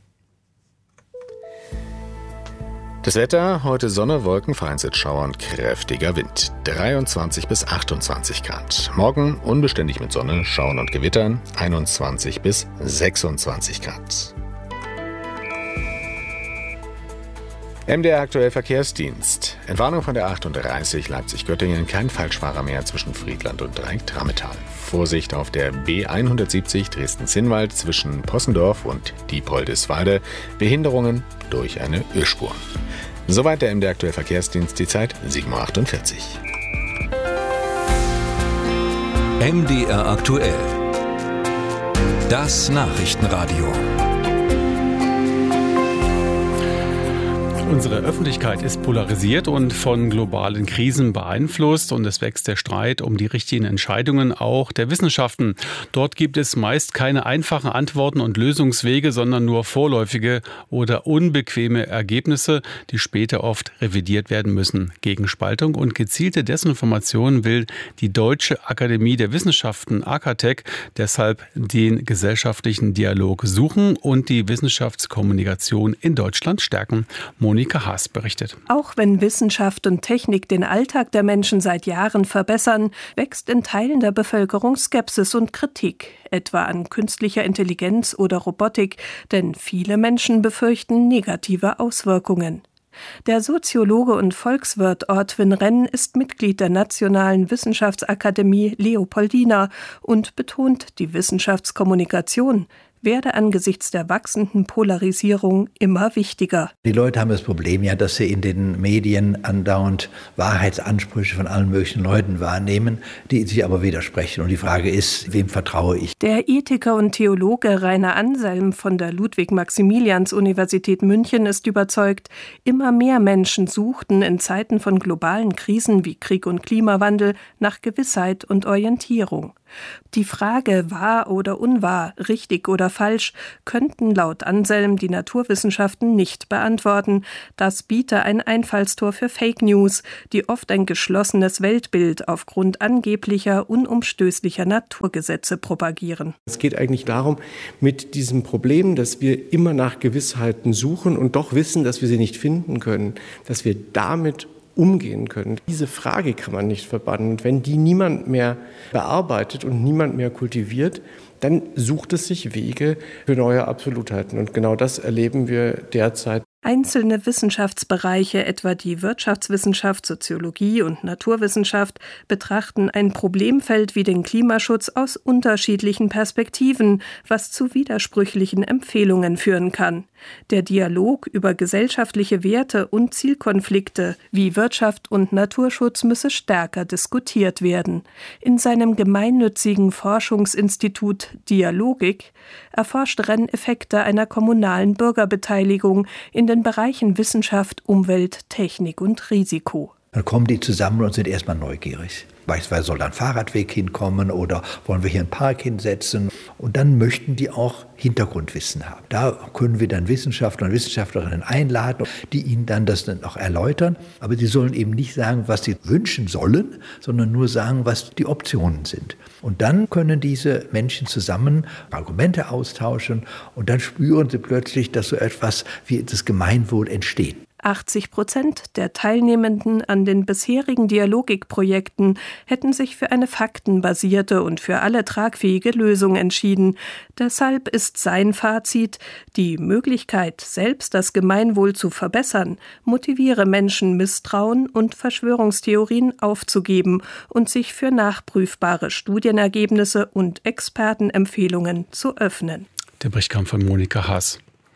Das Wetter, heute Sonne, Wolken, vereinzelt Schauer und kräftiger Wind. dreiundzwanzig bis achtundzwanzig Grad. Morgen unbeständig mit Sonne, Schauern und Gewittern, einundzwanzig bis sechsundzwanzig Grad. M D R aktuell Verkehrsdienst. Entwarnung von der achtunddreißig Leipzig-Göttingen, kein Falschfahrer mehr zwischen Friedland und Dreieck Drametal. Vorsicht auf der B hundertsiebzig Dresden-Zinnwald zwischen Possendorf und Diepoldiswalde. Behinderungen durch eine Ölspur. Soweit der M D R aktuell Verkehrsdienst, die Zeit sieben Uhr achtundvierzig. M D R aktuell. Das Nachrichtenradio. Unsere Öffentlichkeit ist polarisiert und von globalen Krisen beeinflusst und es wächst der Streit um die richtigen Entscheidungen auch der Wissenschaften. Dort gibt es meist keine einfachen Antworten und Lösungswege, sondern nur vorläufige oder unbequeme Ergebnisse, die später oft revidiert werden müssen. Gegen Spaltung und gezielte Desinformation will die Deutsche Akademie der Wissenschaften Akatech deshalb den gesellschaftlichen Dialog suchen und die Wissenschaftskommunikation in Deutschland stärken. Monika Haas berichtet. Auch wenn Wissenschaft und Technik den Alltag der Menschen seit Jahren verbessern, wächst in Teilen der Bevölkerung Skepsis und Kritik, etwa an künstlicher Intelligenz oder Robotik, denn viele Menschen befürchten negative Auswirkungen. Der Soziologe und Volkswirt Ortwin Renn ist Mitglied der Nationalen Wissenschaftsakademie Leopoldina und betont, die Wissenschaftskommunikation werde angesichts der wachsenden Polarisierung immer wichtiger. Die Leute haben das Problem ja, dass sie in den Medien andauernd Wahrheitsansprüche von allen möglichen Leuten wahrnehmen, die sich aber widersprechen. Und die Frage ist, wem vertraue ich? Der Ethiker und Theologe Rainer Anselm von der Ludwig-Maximilians-Universität München ist überzeugt, immer mehr Menschen suchten in Zeiten von globalen Krisen wie Krieg und Klimawandel nach Gewissheit und Orientierung. Die Frage, wahr oder unwahr, richtig oder falsch, könnten laut Anselm die Naturwissenschaften nicht beantworten. Das biete ein Einfallstor für Fake News, die oft ein geschlossenes Weltbild aufgrund angeblicher, unumstößlicher Naturgesetze propagieren. Es geht eigentlich darum, mit diesem Problem, dass wir immer nach Gewissheiten suchen und doch wissen, dass wir sie nicht finden können, dass wir damit umgehen können. Diese Frage kann man nicht verbannen. Und wenn die niemand mehr bearbeitet und niemand mehr kultiviert, dann sucht es sich Wege für neue Absolutheiten. Und genau das erleben wir derzeit. Einzelne Wissenschaftsbereiche, etwa die Wirtschaftswissenschaft, Soziologie und Naturwissenschaft, betrachten ein Problemfeld wie den Klimaschutz aus unterschiedlichen Perspektiven, was zu widersprüchlichen Empfehlungen führen kann. Der Dialog über gesellschaftliche Werte und Zielkonflikte wie Wirtschaft und Naturschutz müsse stärker diskutiert werden. In seinem gemeinnützigen Forschungsinstitut Dialogik erforscht Renn Effekte einer kommunalen Bürgerbeteiligung in den Bereichen Wissenschaft, Umwelt, Technik und Risiko. Dann kommen die zusammen und sind erstmal neugierig. Beispielsweise soll da ein Fahrradweg hinkommen oder wollen wir hier einen Park hinsetzen. Und dann möchten die auch Hintergrundwissen haben. Da können wir dann Wissenschaftler und Wissenschaftlerinnen einladen, die ihnen dann das dann auch erläutern. Aber sie sollen eben nicht sagen, was sie wünschen sollen, sondern nur sagen, was die Optionen sind. Und dann können diese Menschen zusammen Argumente austauschen und dann spüren sie plötzlich, dass so etwas wie das Gemeinwohl entsteht. achtzig Prozent der Teilnehmenden an den bisherigen Dialogikprojekten hätten sich für eine faktenbasierte und für alle tragfähige Lösung entschieden. Deshalb ist sein Fazit, die Möglichkeit, selbst das Gemeinwohl zu verbessern, motiviere Menschen, Misstrauen und Verschwörungstheorien aufzugeben und sich für nachprüfbare Studienergebnisse und Expertenempfehlungen zu öffnen. Der Bericht kam von Monika Haas.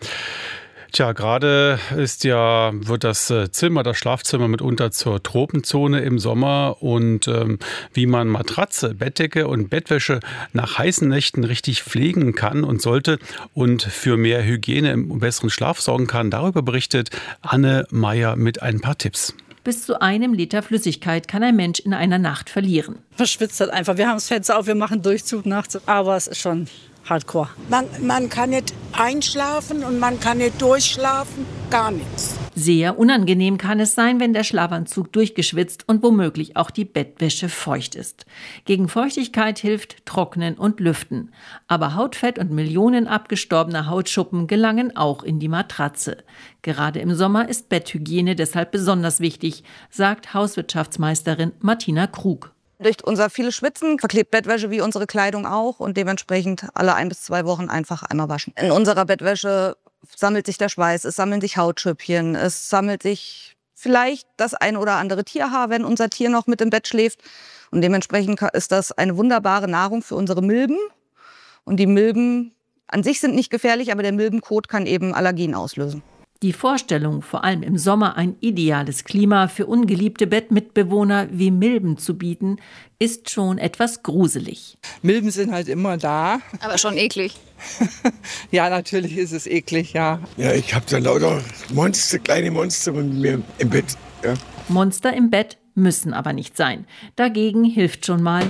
Tja, gerade ist ja, wird das Zimmer, das Schlafzimmer mitunter zur Tropenzone im Sommer und ähm, wie man Matratze, Bettdecke und Bettwäsche nach heißen Nächten richtig pflegen kann und sollte und für mehr Hygiene und besseren Schlaf sorgen kann, darüber berichtet Anne Meyer mit ein paar Tipps. Bis zu einem Liter Flüssigkeit kann ein Mensch in einer Nacht verlieren. Man schwitzt halt einfach. Wir haben das Fenster auf, wir machen Durchzug nachts, aber es ist schon Hardcore. Man, man kann nicht einschlafen und man kann nicht durchschlafen, gar nichts. Sehr unangenehm kann es sein, wenn der Schlafanzug durchgeschwitzt und womöglich auch die Bettwäsche feucht ist. Gegen Feuchtigkeit hilft Trocknen und Lüften. Aber Hautfett und Millionen abgestorbener Hautschuppen gelangen auch in die Matratze. Gerade im Sommer ist Betthygiene deshalb besonders wichtig, sagt Hauswirtschaftsmeisterin Martina Krug. Durch unser vieles Schwitzen verklebt Bettwäsche wie unsere Kleidung auch und dementsprechend alle ein bis zwei Wochen einfach einmal waschen. In unserer Bettwäsche sammelt sich der Schweiß, es sammeln sich Hautschüppchen, es sammelt sich vielleicht das ein oder andere Tierhaar, wenn unser Tier noch mit im Bett schläft. Und dementsprechend ist das eine wunderbare Nahrung für unsere Milben. Und die Milben an sich sind nicht gefährlich, aber der Milbenkot kann eben Allergien auslösen. Die Vorstellung, vor allem im Sommer ein ideales Klima für ungeliebte Bettmitbewohner wie Milben zu bieten, ist schon etwas gruselig. Milben sind halt immer da. Aber schon eklig. Ja, natürlich ist es eklig, ja. Ja, ich habe da lauter Monster, kleine Monster mit mir im Bett. Ja. Monster im Bett müssen aber nicht sein. Dagegen hilft schon mal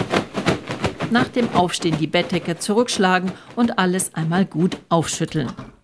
nach dem Aufstehen die Bettdecke zurückschlagen und alles einmal gut aufschütteln.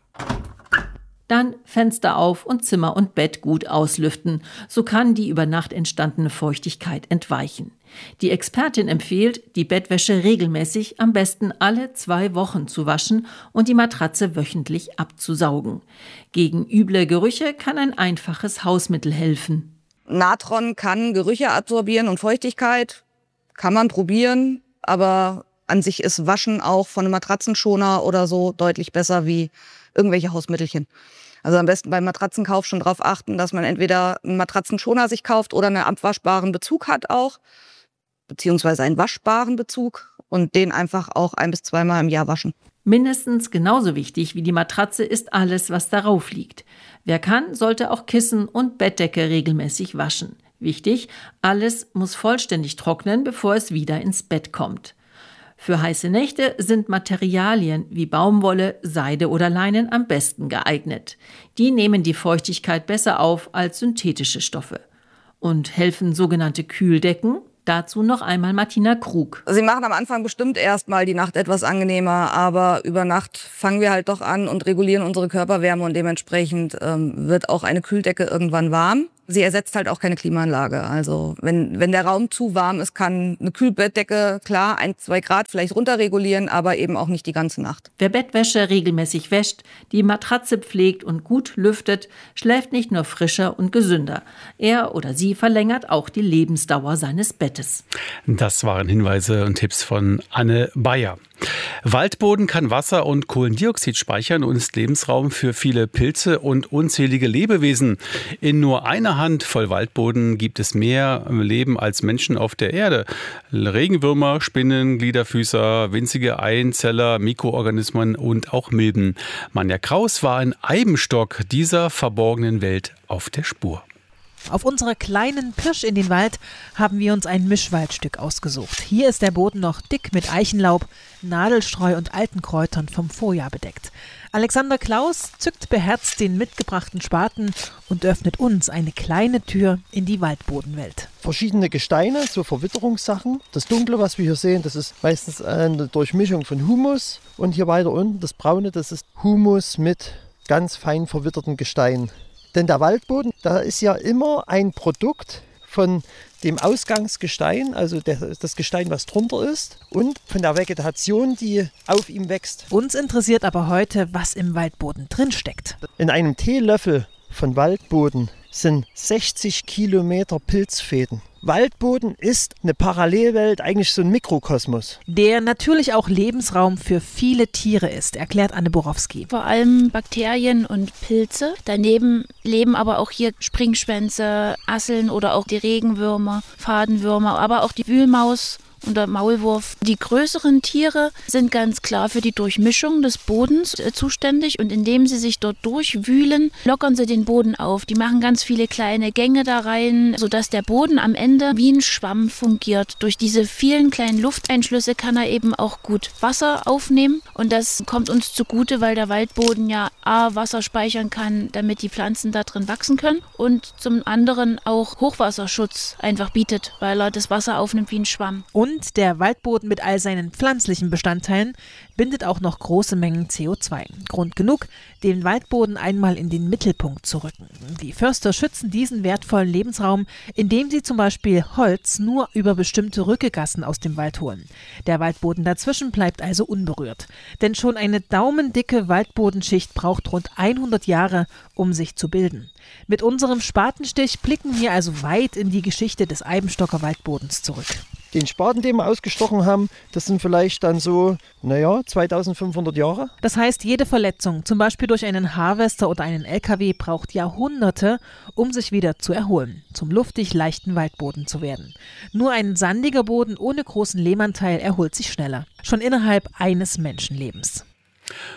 Dann Fenster auf und Zimmer und Bett gut auslüften. So kann die über Nacht entstandene Feuchtigkeit entweichen. Die Expertin empfiehlt, die Bettwäsche regelmäßig, am besten alle zwei Wochen zu waschen und die Matratze wöchentlich abzusaugen. Gegen üble Gerüche kann ein einfaches Hausmittel helfen. Natron kann Gerüche absorbieren und Feuchtigkeit. Kann man probieren, aber an sich ist Waschen auch von einem Matratzenschoner oder so deutlich besser wie irgendwelche Hausmittelchen. Also am besten beim Matratzenkauf schon darauf achten, dass man entweder einen Matratzenschoner sich kauft oder einen abwaschbaren Bezug hat auch, beziehungsweise einen waschbaren Bezug und den einfach auch ein- bis zweimal im Jahr waschen. Mindestens genauso wichtig wie die Matratze ist alles, was darauf liegt. Wer kann, sollte auch Kissen und Bettdecke regelmäßig waschen. Wichtig, alles muss vollständig trocknen, bevor es wieder ins Bett kommt. Für heiße Nächte sind Materialien wie Baumwolle, Seide oder Leinen am besten geeignet. Die nehmen die Feuchtigkeit besser auf als synthetische Stoffe. Und helfen sogenannte Kühldecken? Dazu noch einmal Martina Krug. Sie machen am Anfang bestimmt erst mal die Nacht etwas angenehmer, aber über Nacht fangen wir halt doch an und regulieren unsere Körperwärme und dementsprechend ähm, wird auch eine Kühldecke irgendwann warm. Sie ersetzt halt auch keine Klimaanlage. Also wenn, wenn der Raum zu warm ist, kann eine Kühlbettdecke klar ein, zwei Grad vielleicht runterregulieren, aber eben auch nicht die ganze Nacht. Wer Bettwäsche regelmäßig wäscht, die Matratze pflegt und gut lüftet, schläft nicht nur frischer und gesünder. Er oder sie verlängert auch die Lebensdauer seines Bettes. Das waren Hinweise und Tipps von Anne Bayer. Waldboden kann Wasser und Kohlendioxid speichern und ist Lebensraum für viele Pilze und unzählige Lebewesen. In nur einer Hand voll Waldboden gibt es mehr Leben als Menschen auf der Erde. Regenwürmer, Spinnen, Gliederfüßer, winzige Einzeller, Mikroorganismen und auch Milben. Manja Kraus war ein Eibenstock dieser verborgenen Welt auf der Spur. Auf unserer kleinen Pirsch in den Wald haben wir uns ein Mischwaldstück ausgesucht. Hier ist der Boden noch dick mit Eichenlaub, Nadelstreu und alten Kräutern vom Vorjahr bedeckt. Alexander Klaus zückt beherzt den mitgebrachten Spaten und öffnet uns eine kleine Tür in die Waldbodenwelt. Verschiedene Gesteine, so Verwitterungssachen. Das Dunkle, was wir hier sehen, das ist meistens eine Durchmischung von Humus. Und hier weiter unten, das Braune, das ist Humus mit ganz fein verwitterten Gesteinen. Denn der Waldboden, da ist ja immer ein Produkt von dem Ausgangsgestein, also der, das Gestein, was drunter ist, und von der Vegetation, die auf ihm wächst. Uns interessiert aber heute, was im Waldboden drinsteckt. In einem Teelöffel von Waldboden sind sechzig Kilometer Pilzfäden. Waldboden ist eine Parallelwelt, eigentlich so ein Mikrokosmos. Der natürlich auch Lebensraum für viele Tiere ist, erklärt Anne Borowski. Vor allem Bakterien und Pilze. Daneben leben aber auch hier Springschwänze, Asseln oder auch die Regenwürmer, Fadenwürmer, aber auch die Wühlmaus und der Maulwurf. Die größeren Tiere sind ganz klar für die Durchmischung des Bodens äh, zuständig und indem sie sich dort durchwühlen, lockern sie den Boden auf. Die machen ganz viele kleine Gänge da rein, sodass der Boden am Ende wie ein Schwamm fungiert. Durch diese vielen kleinen Lufteinschlüsse kann er eben auch gut Wasser aufnehmen und das kommt uns zugute, weil der Waldboden ja A, Wasser speichern kann, damit die Pflanzen da drin wachsen können und zum anderen auch Hochwasserschutz einfach bietet, weil er das Wasser aufnimmt wie ein Schwamm. Und der Waldboden mit all seinen pflanzlichen Bestandteilen bindet auch noch große Mengen C O zwei. Grund genug, den Waldboden einmal in den Mittelpunkt zu rücken. Die Förster schützen diesen wertvollen Lebensraum, indem sie zum Beispiel Holz nur über bestimmte Rückegassen aus dem Wald holen. Der Waldboden dazwischen bleibt also unberührt. Denn schon eine daumendicke Waldbodenschicht braucht rund hundert Jahre, um sich zu bilden. Mit unserem Spatenstich blicken wir also weit in die Geschichte des Eibenstocker Waldbodens zurück. Den Spaten, den wir ausgestochen haben, das sind vielleicht dann so, naja, zweitausendfünfhundert Jahre. Das heißt, jede Verletzung, zum Beispiel durch einen Harvester oder einen L K W, braucht Jahrhunderte, um sich wieder zu erholen, zum luftig leichten Waldboden zu werden. Nur ein sandiger Boden ohne großen Lehmanteil erholt sich schneller, schon innerhalb eines Menschenlebens.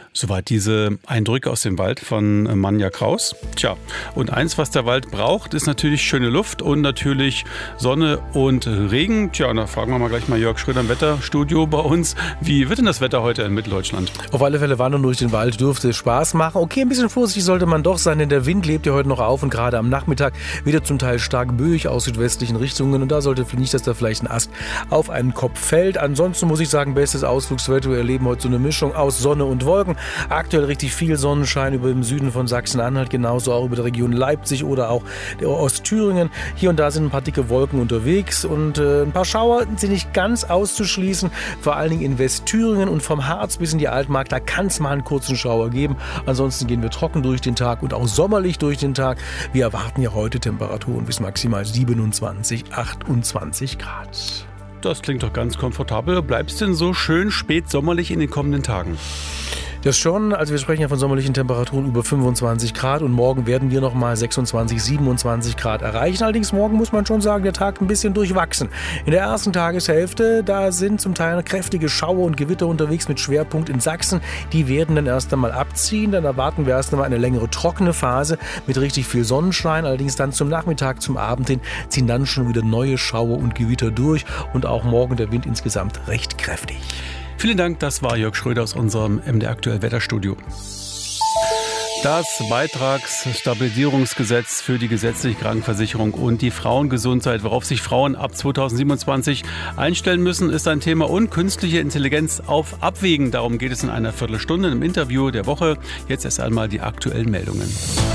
Soweit diese Eindrücke aus dem Wald von Manja Kraus. Tja, und eins, was der Wald braucht, ist natürlich schöne Luft und natürlich Sonne und Regen. Tja, und da fragen wir mal gleich mal Jörg Schröder im Wetterstudio bei uns. Wie wird denn das Wetter heute in Mitteldeutschland? Auf alle Fälle wandern durch den Wald dürfte Spaß machen. Okay, ein bisschen vorsichtig sollte man doch sein, denn der Wind lebt ja heute noch auf und gerade am Nachmittag wieder zum Teil stark böig aus südwestlichen Richtungen. Und da sollte nicht, dass da vielleicht ein Ast auf einen Kopf fällt. Ansonsten muss ich sagen, bestes Ausflugswetter. Wir erleben heute so eine Mischung aus Sonne und Wolken. Aktuell richtig viel Sonnenschein über dem Süden von Sachsen-Anhalt, genauso auch über die Region Leipzig oder auch der Ostthüringen. Hier und da sind ein paar dicke Wolken unterwegs und äh, ein paar Schauer sind nicht ganz auszuschließen, vor allen Dingen in Westthüringen und vom Harz bis in die Altmark, da kann es mal einen kurzen Schauer geben. Ansonsten gehen wir trocken durch den Tag und auch sommerlich durch den Tag. Wir erwarten ja heute Temperaturen bis maximal siebenundzwanzig, achtundzwanzig Grad. Das klingt doch ganz komfortabel. Bleibst denn so schön spät sommerlich in den kommenden Tagen? Das schon, also wir sprechen ja von sommerlichen Temperaturen über fünfundzwanzig Grad und morgen werden wir nochmal sechsundzwanzig, siebenundzwanzig Grad erreichen. Allerdings morgen muss man schon sagen, der Tag ein bisschen durchwachsen. In der ersten Tageshälfte, da sind zum Teil kräftige Schauer und Gewitter unterwegs mit Schwerpunkt in Sachsen. Die werden dann erst einmal abziehen, dann erwarten wir erst einmal eine längere trockene Phase mit richtig viel Sonnenschein. Allerdings dann zum Nachmittag, zum Abend hin ziehen dann schon wieder neue Schauer und Gewitter durch und auch morgen der Wind insgesamt recht kräftig. Vielen Dank, das war Jörg Schröder aus unserem M D R Aktuell Wetterstudio. Das Beitragsstabilisierungsgesetz für die gesetzliche Krankenversicherung und die Frauengesundheit, worauf sich Frauen ab zweitausendsiebenundzwanzig einstellen müssen, ist ein Thema und künstliche Intelligenz auf Abwägen. Darum geht es in einer Viertelstunde im Interview der Woche. Jetzt erst einmal die aktuellen Meldungen.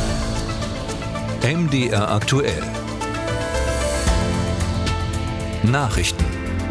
M D R Aktuell. Nachrichten.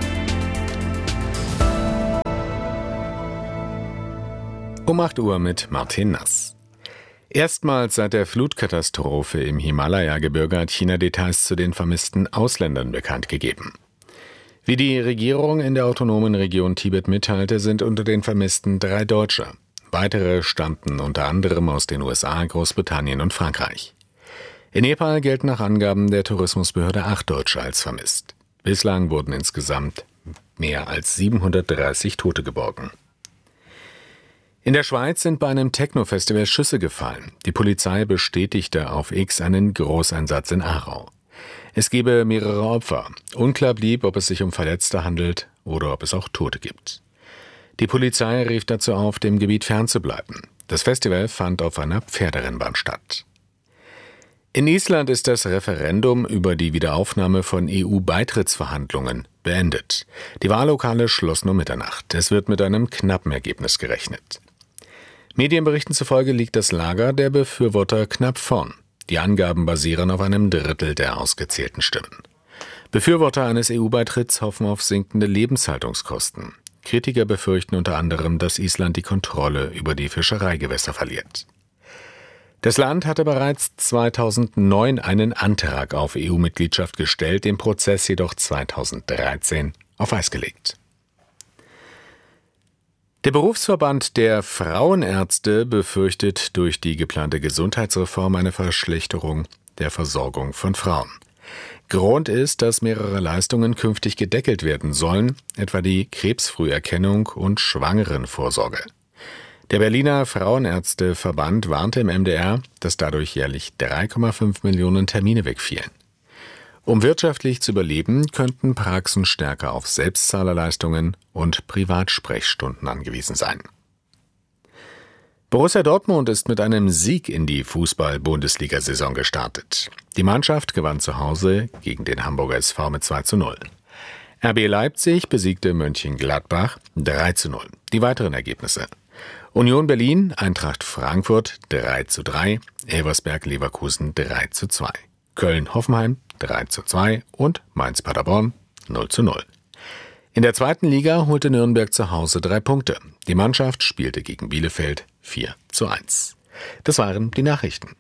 Um acht Uhr mit Martin Nass. Erstmals seit der Flutkatastrophe im Himalaya-Gebirge hat China Details zu den vermissten Ausländern bekannt gegeben. Wie die Regierung in der autonomen Region Tibet mitteilte, sind unter den Vermissten drei Deutsche. Weitere stammten unter anderem aus den U S A, Großbritannien und Frankreich. In Nepal gelten nach Angaben der Tourismusbehörde acht Deutsche als vermisst. Bislang wurden insgesamt mehr als siebenhundertdreißig Tote geborgen. In der Schweiz sind bei einem Techno-Festival Schüsse gefallen. Die Polizei bestätigte auf X einen Großeinsatz in Aarau. Es gebe mehrere Opfer. Unklar blieb, ob es sich um Verletzte handelt oder ob es auch Tote gibt. Die Polizei rief dazu auf, dem Gebiet fernzubleiben. Das Festival fand auf einer Pferderennbahn statt. In Island ist das Referendum über die Wiederaufnahme von E U-Beitrittsverhandlungen beendet. Die Wahllokale schlossen um Mitternacht. Es wird mit einem knappen Ergebnis gerechnet. Medienberichten zufolge liegt das Lager der Befürworter knapp vorn. Die Angaben basieren auf einem Drittel der ausgezählten Stimmen. Befürworter eines E U-Beitritts hoffen auf sinkende Lebenshaltungskosten. Kritiker befürchten unter anderem, dass Island die Kontrolle über die Fischereigewässer verliert. Das Land hatte bereits zweitausendneun einen Antrag auf E U-Mitgliedschaft gestellt, den Prozess jedoch zweitausenddreizehn auf Eis gelegt. Der Berufsverband der Frauenärzte befürchtet durch die geplante Gesundheitsreform eine Verschlechterung der Versorgung von Frauen. Grund ist, dass mehrere Leistungen künftig gedeckelt werden sollen, etwa die Krebsfrüherkennung und Schwangerenvorsorge. Der Berliner Frauenärzteverband warnte im M D R, dass dadurch jährlich drei Komma fünf Millionen Termine wegfielen. Um wirtschaftlich zu überleben, könnten Praxen stärker auf Selbstzahlerleistungen und Privatsprechstunden angewiesen sein. Borussia Dortmund ist mit einem Sieg in die Fußball-Bundesliga-Saison gestartet. Die Mannschaft gewann zu Hause gegen den Hamburger S V mit zwei zu null. R B Leipzig besiegte Mönchengladbach drei zu null. Die weiteren Ergebnisse: Union Berlin, Eintracht Frankfurt drei zu drei, Elversberg-Leverkusen drei zu zwei, Köln-Hoffenheim drei zu zwei und Mainz-Paderborn null zu null. In der zweiten Liga holte Nürnberg zu Hause drei Punkte. Die Mannschaft spielte gegen Bielefeld vier zu eins. Das waren die Nachrichten.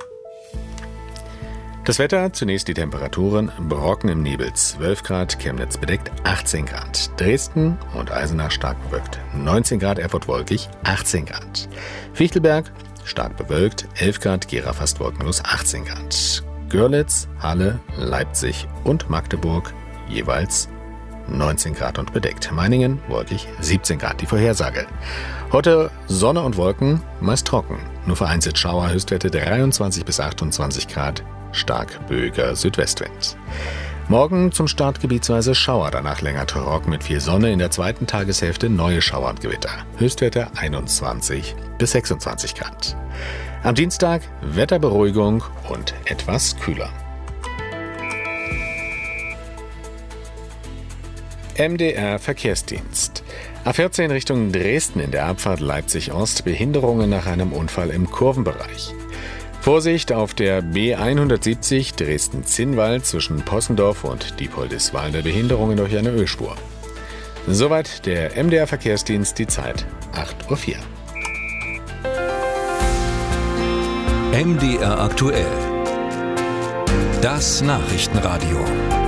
Das Wetter, zunächst die Temperaturen: Brocken im Nebel zwölf Grad, Chemnitz bedeckt achtzehn Grad, Dresden und Eisenach stark bewölkt neunzehn Grad, Erfurt wolkig achtzehn Grad, Fichtelberg stark bewölkt elf Grad, Gera fast wolkenlos achtzehn Grad, Görlitz, Halle, Leipzig und Magdeburg jeweils neunzehn Grad und bedeckt. Meiningen wolkig siebzehn Grad, die Vorhersage. Heute Sonne und Wolken, meist trocken. Nur vereinzelt Schauer, Höchstwerte dreiundzwanzig bis achtundzwanzig Grad, stark böiger Südwestwind. Morgen zum Start gebietsweise Schauer, danach länger trocken mit viel Sonne, in der zweiten Tageshälfte neue Schauer und Gewitter. Höchstwerte einundzwanzig bis sechsundzwanzig Grad. Am Dienstag Wetterberuhigung und etwas kühler. M D R Verkehrsdienst. A vierzehn Richtung Dresden in der Abfahrt Leipzig-Ost, Behinderungen nach einem Unfall im Kurvenbereich. Vorsicht auf der B hundertsiebzig Dresden-Zinnwald zwischen Possendorf und Diepoldiswalde, Behinderungen durch eine Ölspur. Soweit der M D R Verkehrsdienst, die Zeit acht Uhr vier. M D R aktuell. Das Nachrichtenradio.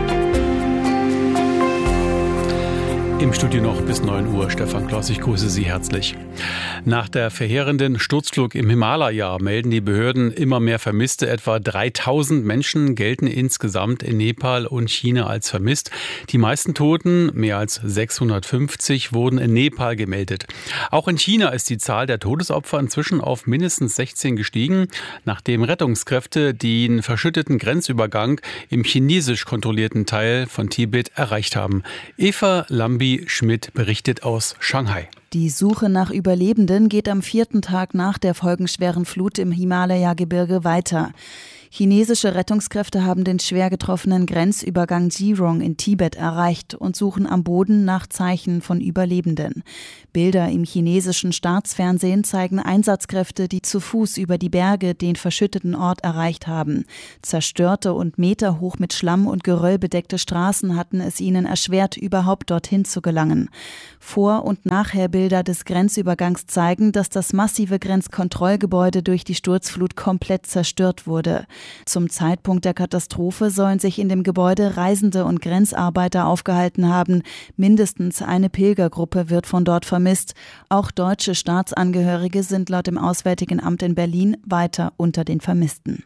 Im Studio noch bis neun Uhr. Stefan Kloss, ich grüße Sie herzlich. Nach der verheerenden Sturzflug im Himalaya melden die Behörden immer mehr Vermisste. Etwa dreitausend Menschen gelten insgesamt in Nepal und China als vermisst. Die meisten Toten, mehr als sechshundertfünfzig, wurden in Nepal gemeldet. Auch in China ist die Zahl der Todesopfer inzwischen auf mindestens sechzehn gestiegen, nachdem Rettungskräfte den verschütteten Grenzübergang im chinesisch kontrollierten Teil von Tibet erreicht haben. Eva Lambi-Schmidt berichtet aus Shanghai. Die Suche nach Überlebenden geht am vierten Tag nach der folgenschweren Flut im Himalaya-Gebirge weiter. Chinesische Rettungskräfte haben den schwer getroffenen Grenzübergang Jirong in Tibet erreicht und suchen am Boden nach Zeichen von Überlebenden. Bilder im chinesischen Staatsfernsehen zeigen Einsatzkräfte, die zu Fuß über die Berge den verschütteten Ort erreicht haben. Zerstörte und meterhoch mit Schlamm und Geröll bedeckte Straßen hatten es ihnen erschwert, überhaupt dorthin zu gelangen. Vor- und Nachherbilder des Grenzübergangs zeigen, dass das massive Grenzkontrollgebäude durch die Sturzflut komplett zerstört wurde. Zum Zeitpunkt der Katastrophe sollen sich in dem Gebäude Reisende und Grenzarbeiter aufgehalten haben. Mindestens eine Pilgergruppe wird von dort vermisst. Auch deutsche Staatsangehörige sind laut dem Auswärtigen Amt in Berlin weiter unter den Vermissten.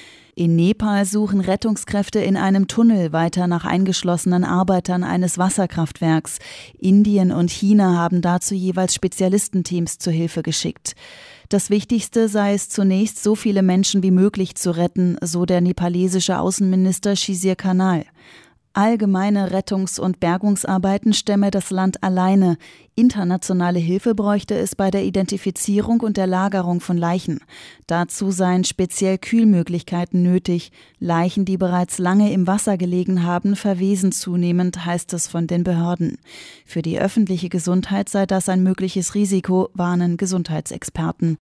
In Nepal suchen Rettungskräfte in einem Tunnel weiter nach eingeschlossenen Arbeitern eines Wasserkraftwerks. Indien und China haben dazu jeweils Spezialistenteams zur Hilfe geschickt. Das Wichtigste sei es zunächst, so viele Menschen wie möglich zu retten, so der nepalesische Außenminister Shizir Khanal. Allgemeine Rettungs- und Bergungsarbeiten stemme das Land alleine. Internationale Hilfe bräuchte es bei der Identifizierung und der Lagerung von Leichen. Dazu seien speziell Kühlmöglichkeiten nötig. Leichen, die bereits lange im Wasser gelegen haben, verwesen zunehmend, heißt es von den Behörden. Für die öffentliche Gesundheit sei das ein mögliches Risiko, warnen Gesundheitsexperten.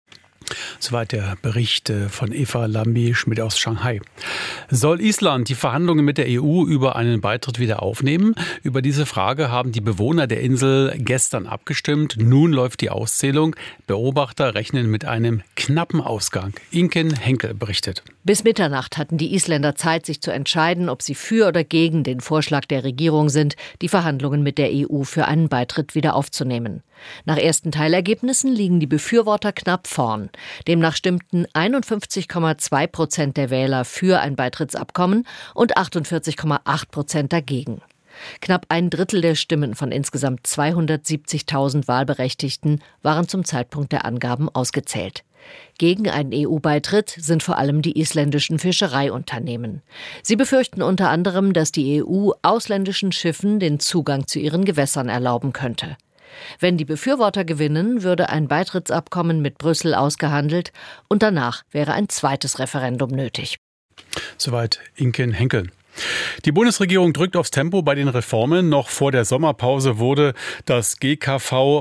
Soweit der Bericht von Eva Lambi-Schmidt aus Shanghai. Soll Island die Verhandlungen mit der E U über einen Beitritt wieder aufnehmen? Über diese Frage haben die Bewohner der Insel gestern abgestimmt. Nun läuft die Auszählung. Beobachter rechnen mit einem knappen Ausgang. Inken Henkel berichtet. Bis Mitternacht hatten die Isländer Zeit, sich zu entscheiden, ob sie für oder gegen den Vorschlag der Regierung sind, die Verhandlungen mit der E U für einen Beitritt wieder aufzunehmen. Nach ersten Teilergebnissen liegen die Befürworter knapp vorn. Demnach stimmten einundfünfzig Komma zwei Prozent der Wähler für ein Beitrittsabkommen und achtundvierzig Komma acht Prozent dagegen. Knapp ein Drittel der Stimmen von insgesamt zweihundertsiebzigtausend Wahlberechtigten waren zum Zeitpunkt der Angaben ausgezählt. Gegen einen E U-Beitritt sind vor allem die isländischen Fischereiunternehmen. Sie befürchten unter anderem, dass die E U ausländischen Schiffen den Zugang zu ihren Gewässern erlauben könnte. Wenn die Befürworter gewinnen, würde ein Beitrittsabkommen mit Brüssel ausgehandelt und danach wäre ein zweites Referendum nötig. Soweit Inken Henkel. Die Bundesregierung drückt aufs Tempo bei den Reformen. Noch vor der Sommerpause wurde das G K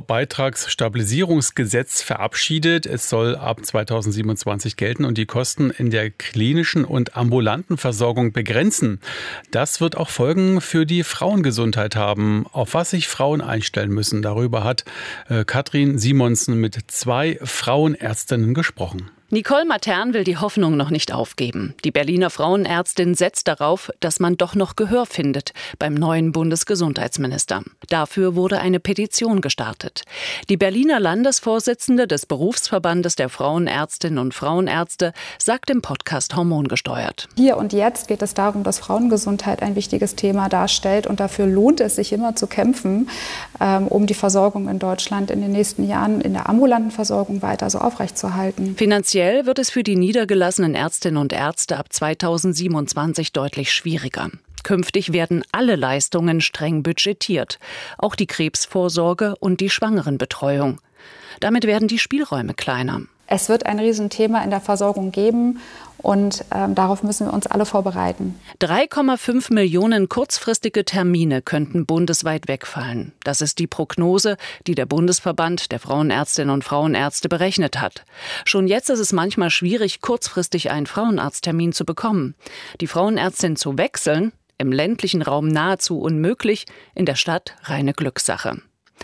V-Beitragsstabilisierungsgesetz verabschiedet. Es soll ab zweitausendsiebenundzwanzig gelten und die Kosten in der klinischen und ambulanten Versorgung begrenzen. Das wird auch Folgen für die Frauengesundheit haben, auf was sich Frauen einstellen müssen. Darüber hat äh, Katrin Simonsen mit zwei Frauenärztinnen gesprochen. Nicole Matern will die Hoffnung noch nicht aufgeben. Die Berliner Frauenärztin setzt darauf, dass man doch noch Gehör findet beim neuen Bundesgesundheitsminister. Dafür wurde eine Petition gestartet. Die Berliner Landesvorsitzende des Berufsverbandes der Frauenärztinnen und Frauenärzte sagt im Podcast Hormongesteuert. Hier und jetzt geht es darum, dass Frauengesundheit ein wichtiges Thema darstellt. Und dafür lohnt es sich immer zu kämpfen, ähm, um die Versorgung in Deutschland in den nächsten Jahren in der ambulanten Versorgung weiter so aufrechtzuerhalten. Finanziell wird es für die niedergelassenen Ärztinnen und Ärzte ab zweitausendsiebenundzwanzig deutlich schwieriger. Künftig werden alle Leistungen streng budgetiert, auch die Krebsvorsorge und die Schwangerenbetreuung. Damit werden die Spielräume kleiner. Es wird ein Riesenthema in der Versorgung geben und ähm, darauf müssen wir uns alle vorbereiten. drei Komma fünf Millionen kurzfristige Termine könnten bundesweit wegfallen. Das ist die Prognose, die der Bundesverband der Frauenärztinnen und Frauenärzte berechnet hat. Schon jetzt ist es manchmal schwierig, kurzfristig einen Frauenarzttermin zu bekommen. Die Frauenärztin zu wechseln, im ländlichen Raum nahezu unmöglich, in der Stadt reine Glückssache.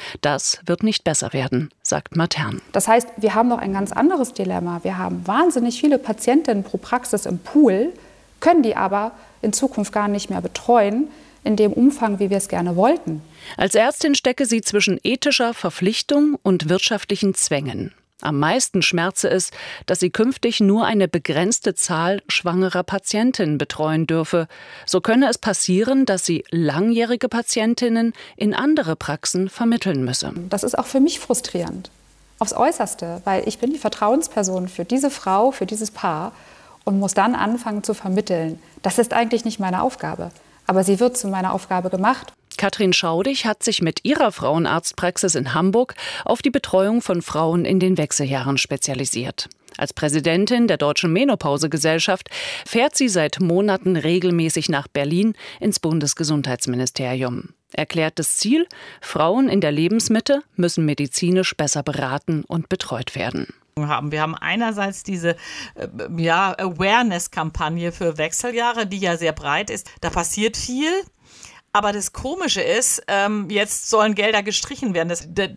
Das wird nicht besser werden, sagt Matern. Das heißt, wir haben noch ein ganz anderes Dilemma. Wir haben wahnsinnig viele Patientinnen pro Praxis im Pool, können die aber in Zukunft gar nicht mehr betreuen, in dem Umfang, wie wir es gerne wollten. Als Ärztin stecke sie zwischen ethischer Verpflichtung und wirtschaftlichen Zwängen. Am meisten schmerze es, dass sie künftig nur eine begrenzte Zahl schwangerer Patientinnen betreuen dürfe. So könne es passieren, dass sie langjährige Patientinnen in andere Praxen vermitteln müsse. Das ist auch für mich frustrierend, aufs Äußerste, weil ich bin die Vertrauensperson für diese Frau, für dieses Paar und muss dann anfangen zu vermitteln. Das ist eigentlich nicht meine Aufgabe, aber sie wird zu meiner Aufgabe gemacht. Katrin Schaudig hat sich mit ihrer Frauenarztpraxis in Hamburg auf die Betreuung von Frauen in den Wechseljahren spezialisiert. Als Präsidentin der Deutschen Menopausegesellschaft fährt sie seit Monaten regelmäßig nach Berlin ins Bundesgesundheitsministerium. Erklärtes Ziel: Frauen in der Lebensmitte müssen medizinisch besser beraten und betreut werden. Haben. Wir haben einerseits diese ja, Awareness-Kampagne für Wechseljahre, die ja sehr breit ist. Da passiert viel. Aber das Komische ist, ähm, jetzt sollen Gelder gestrichen werden. Das, der,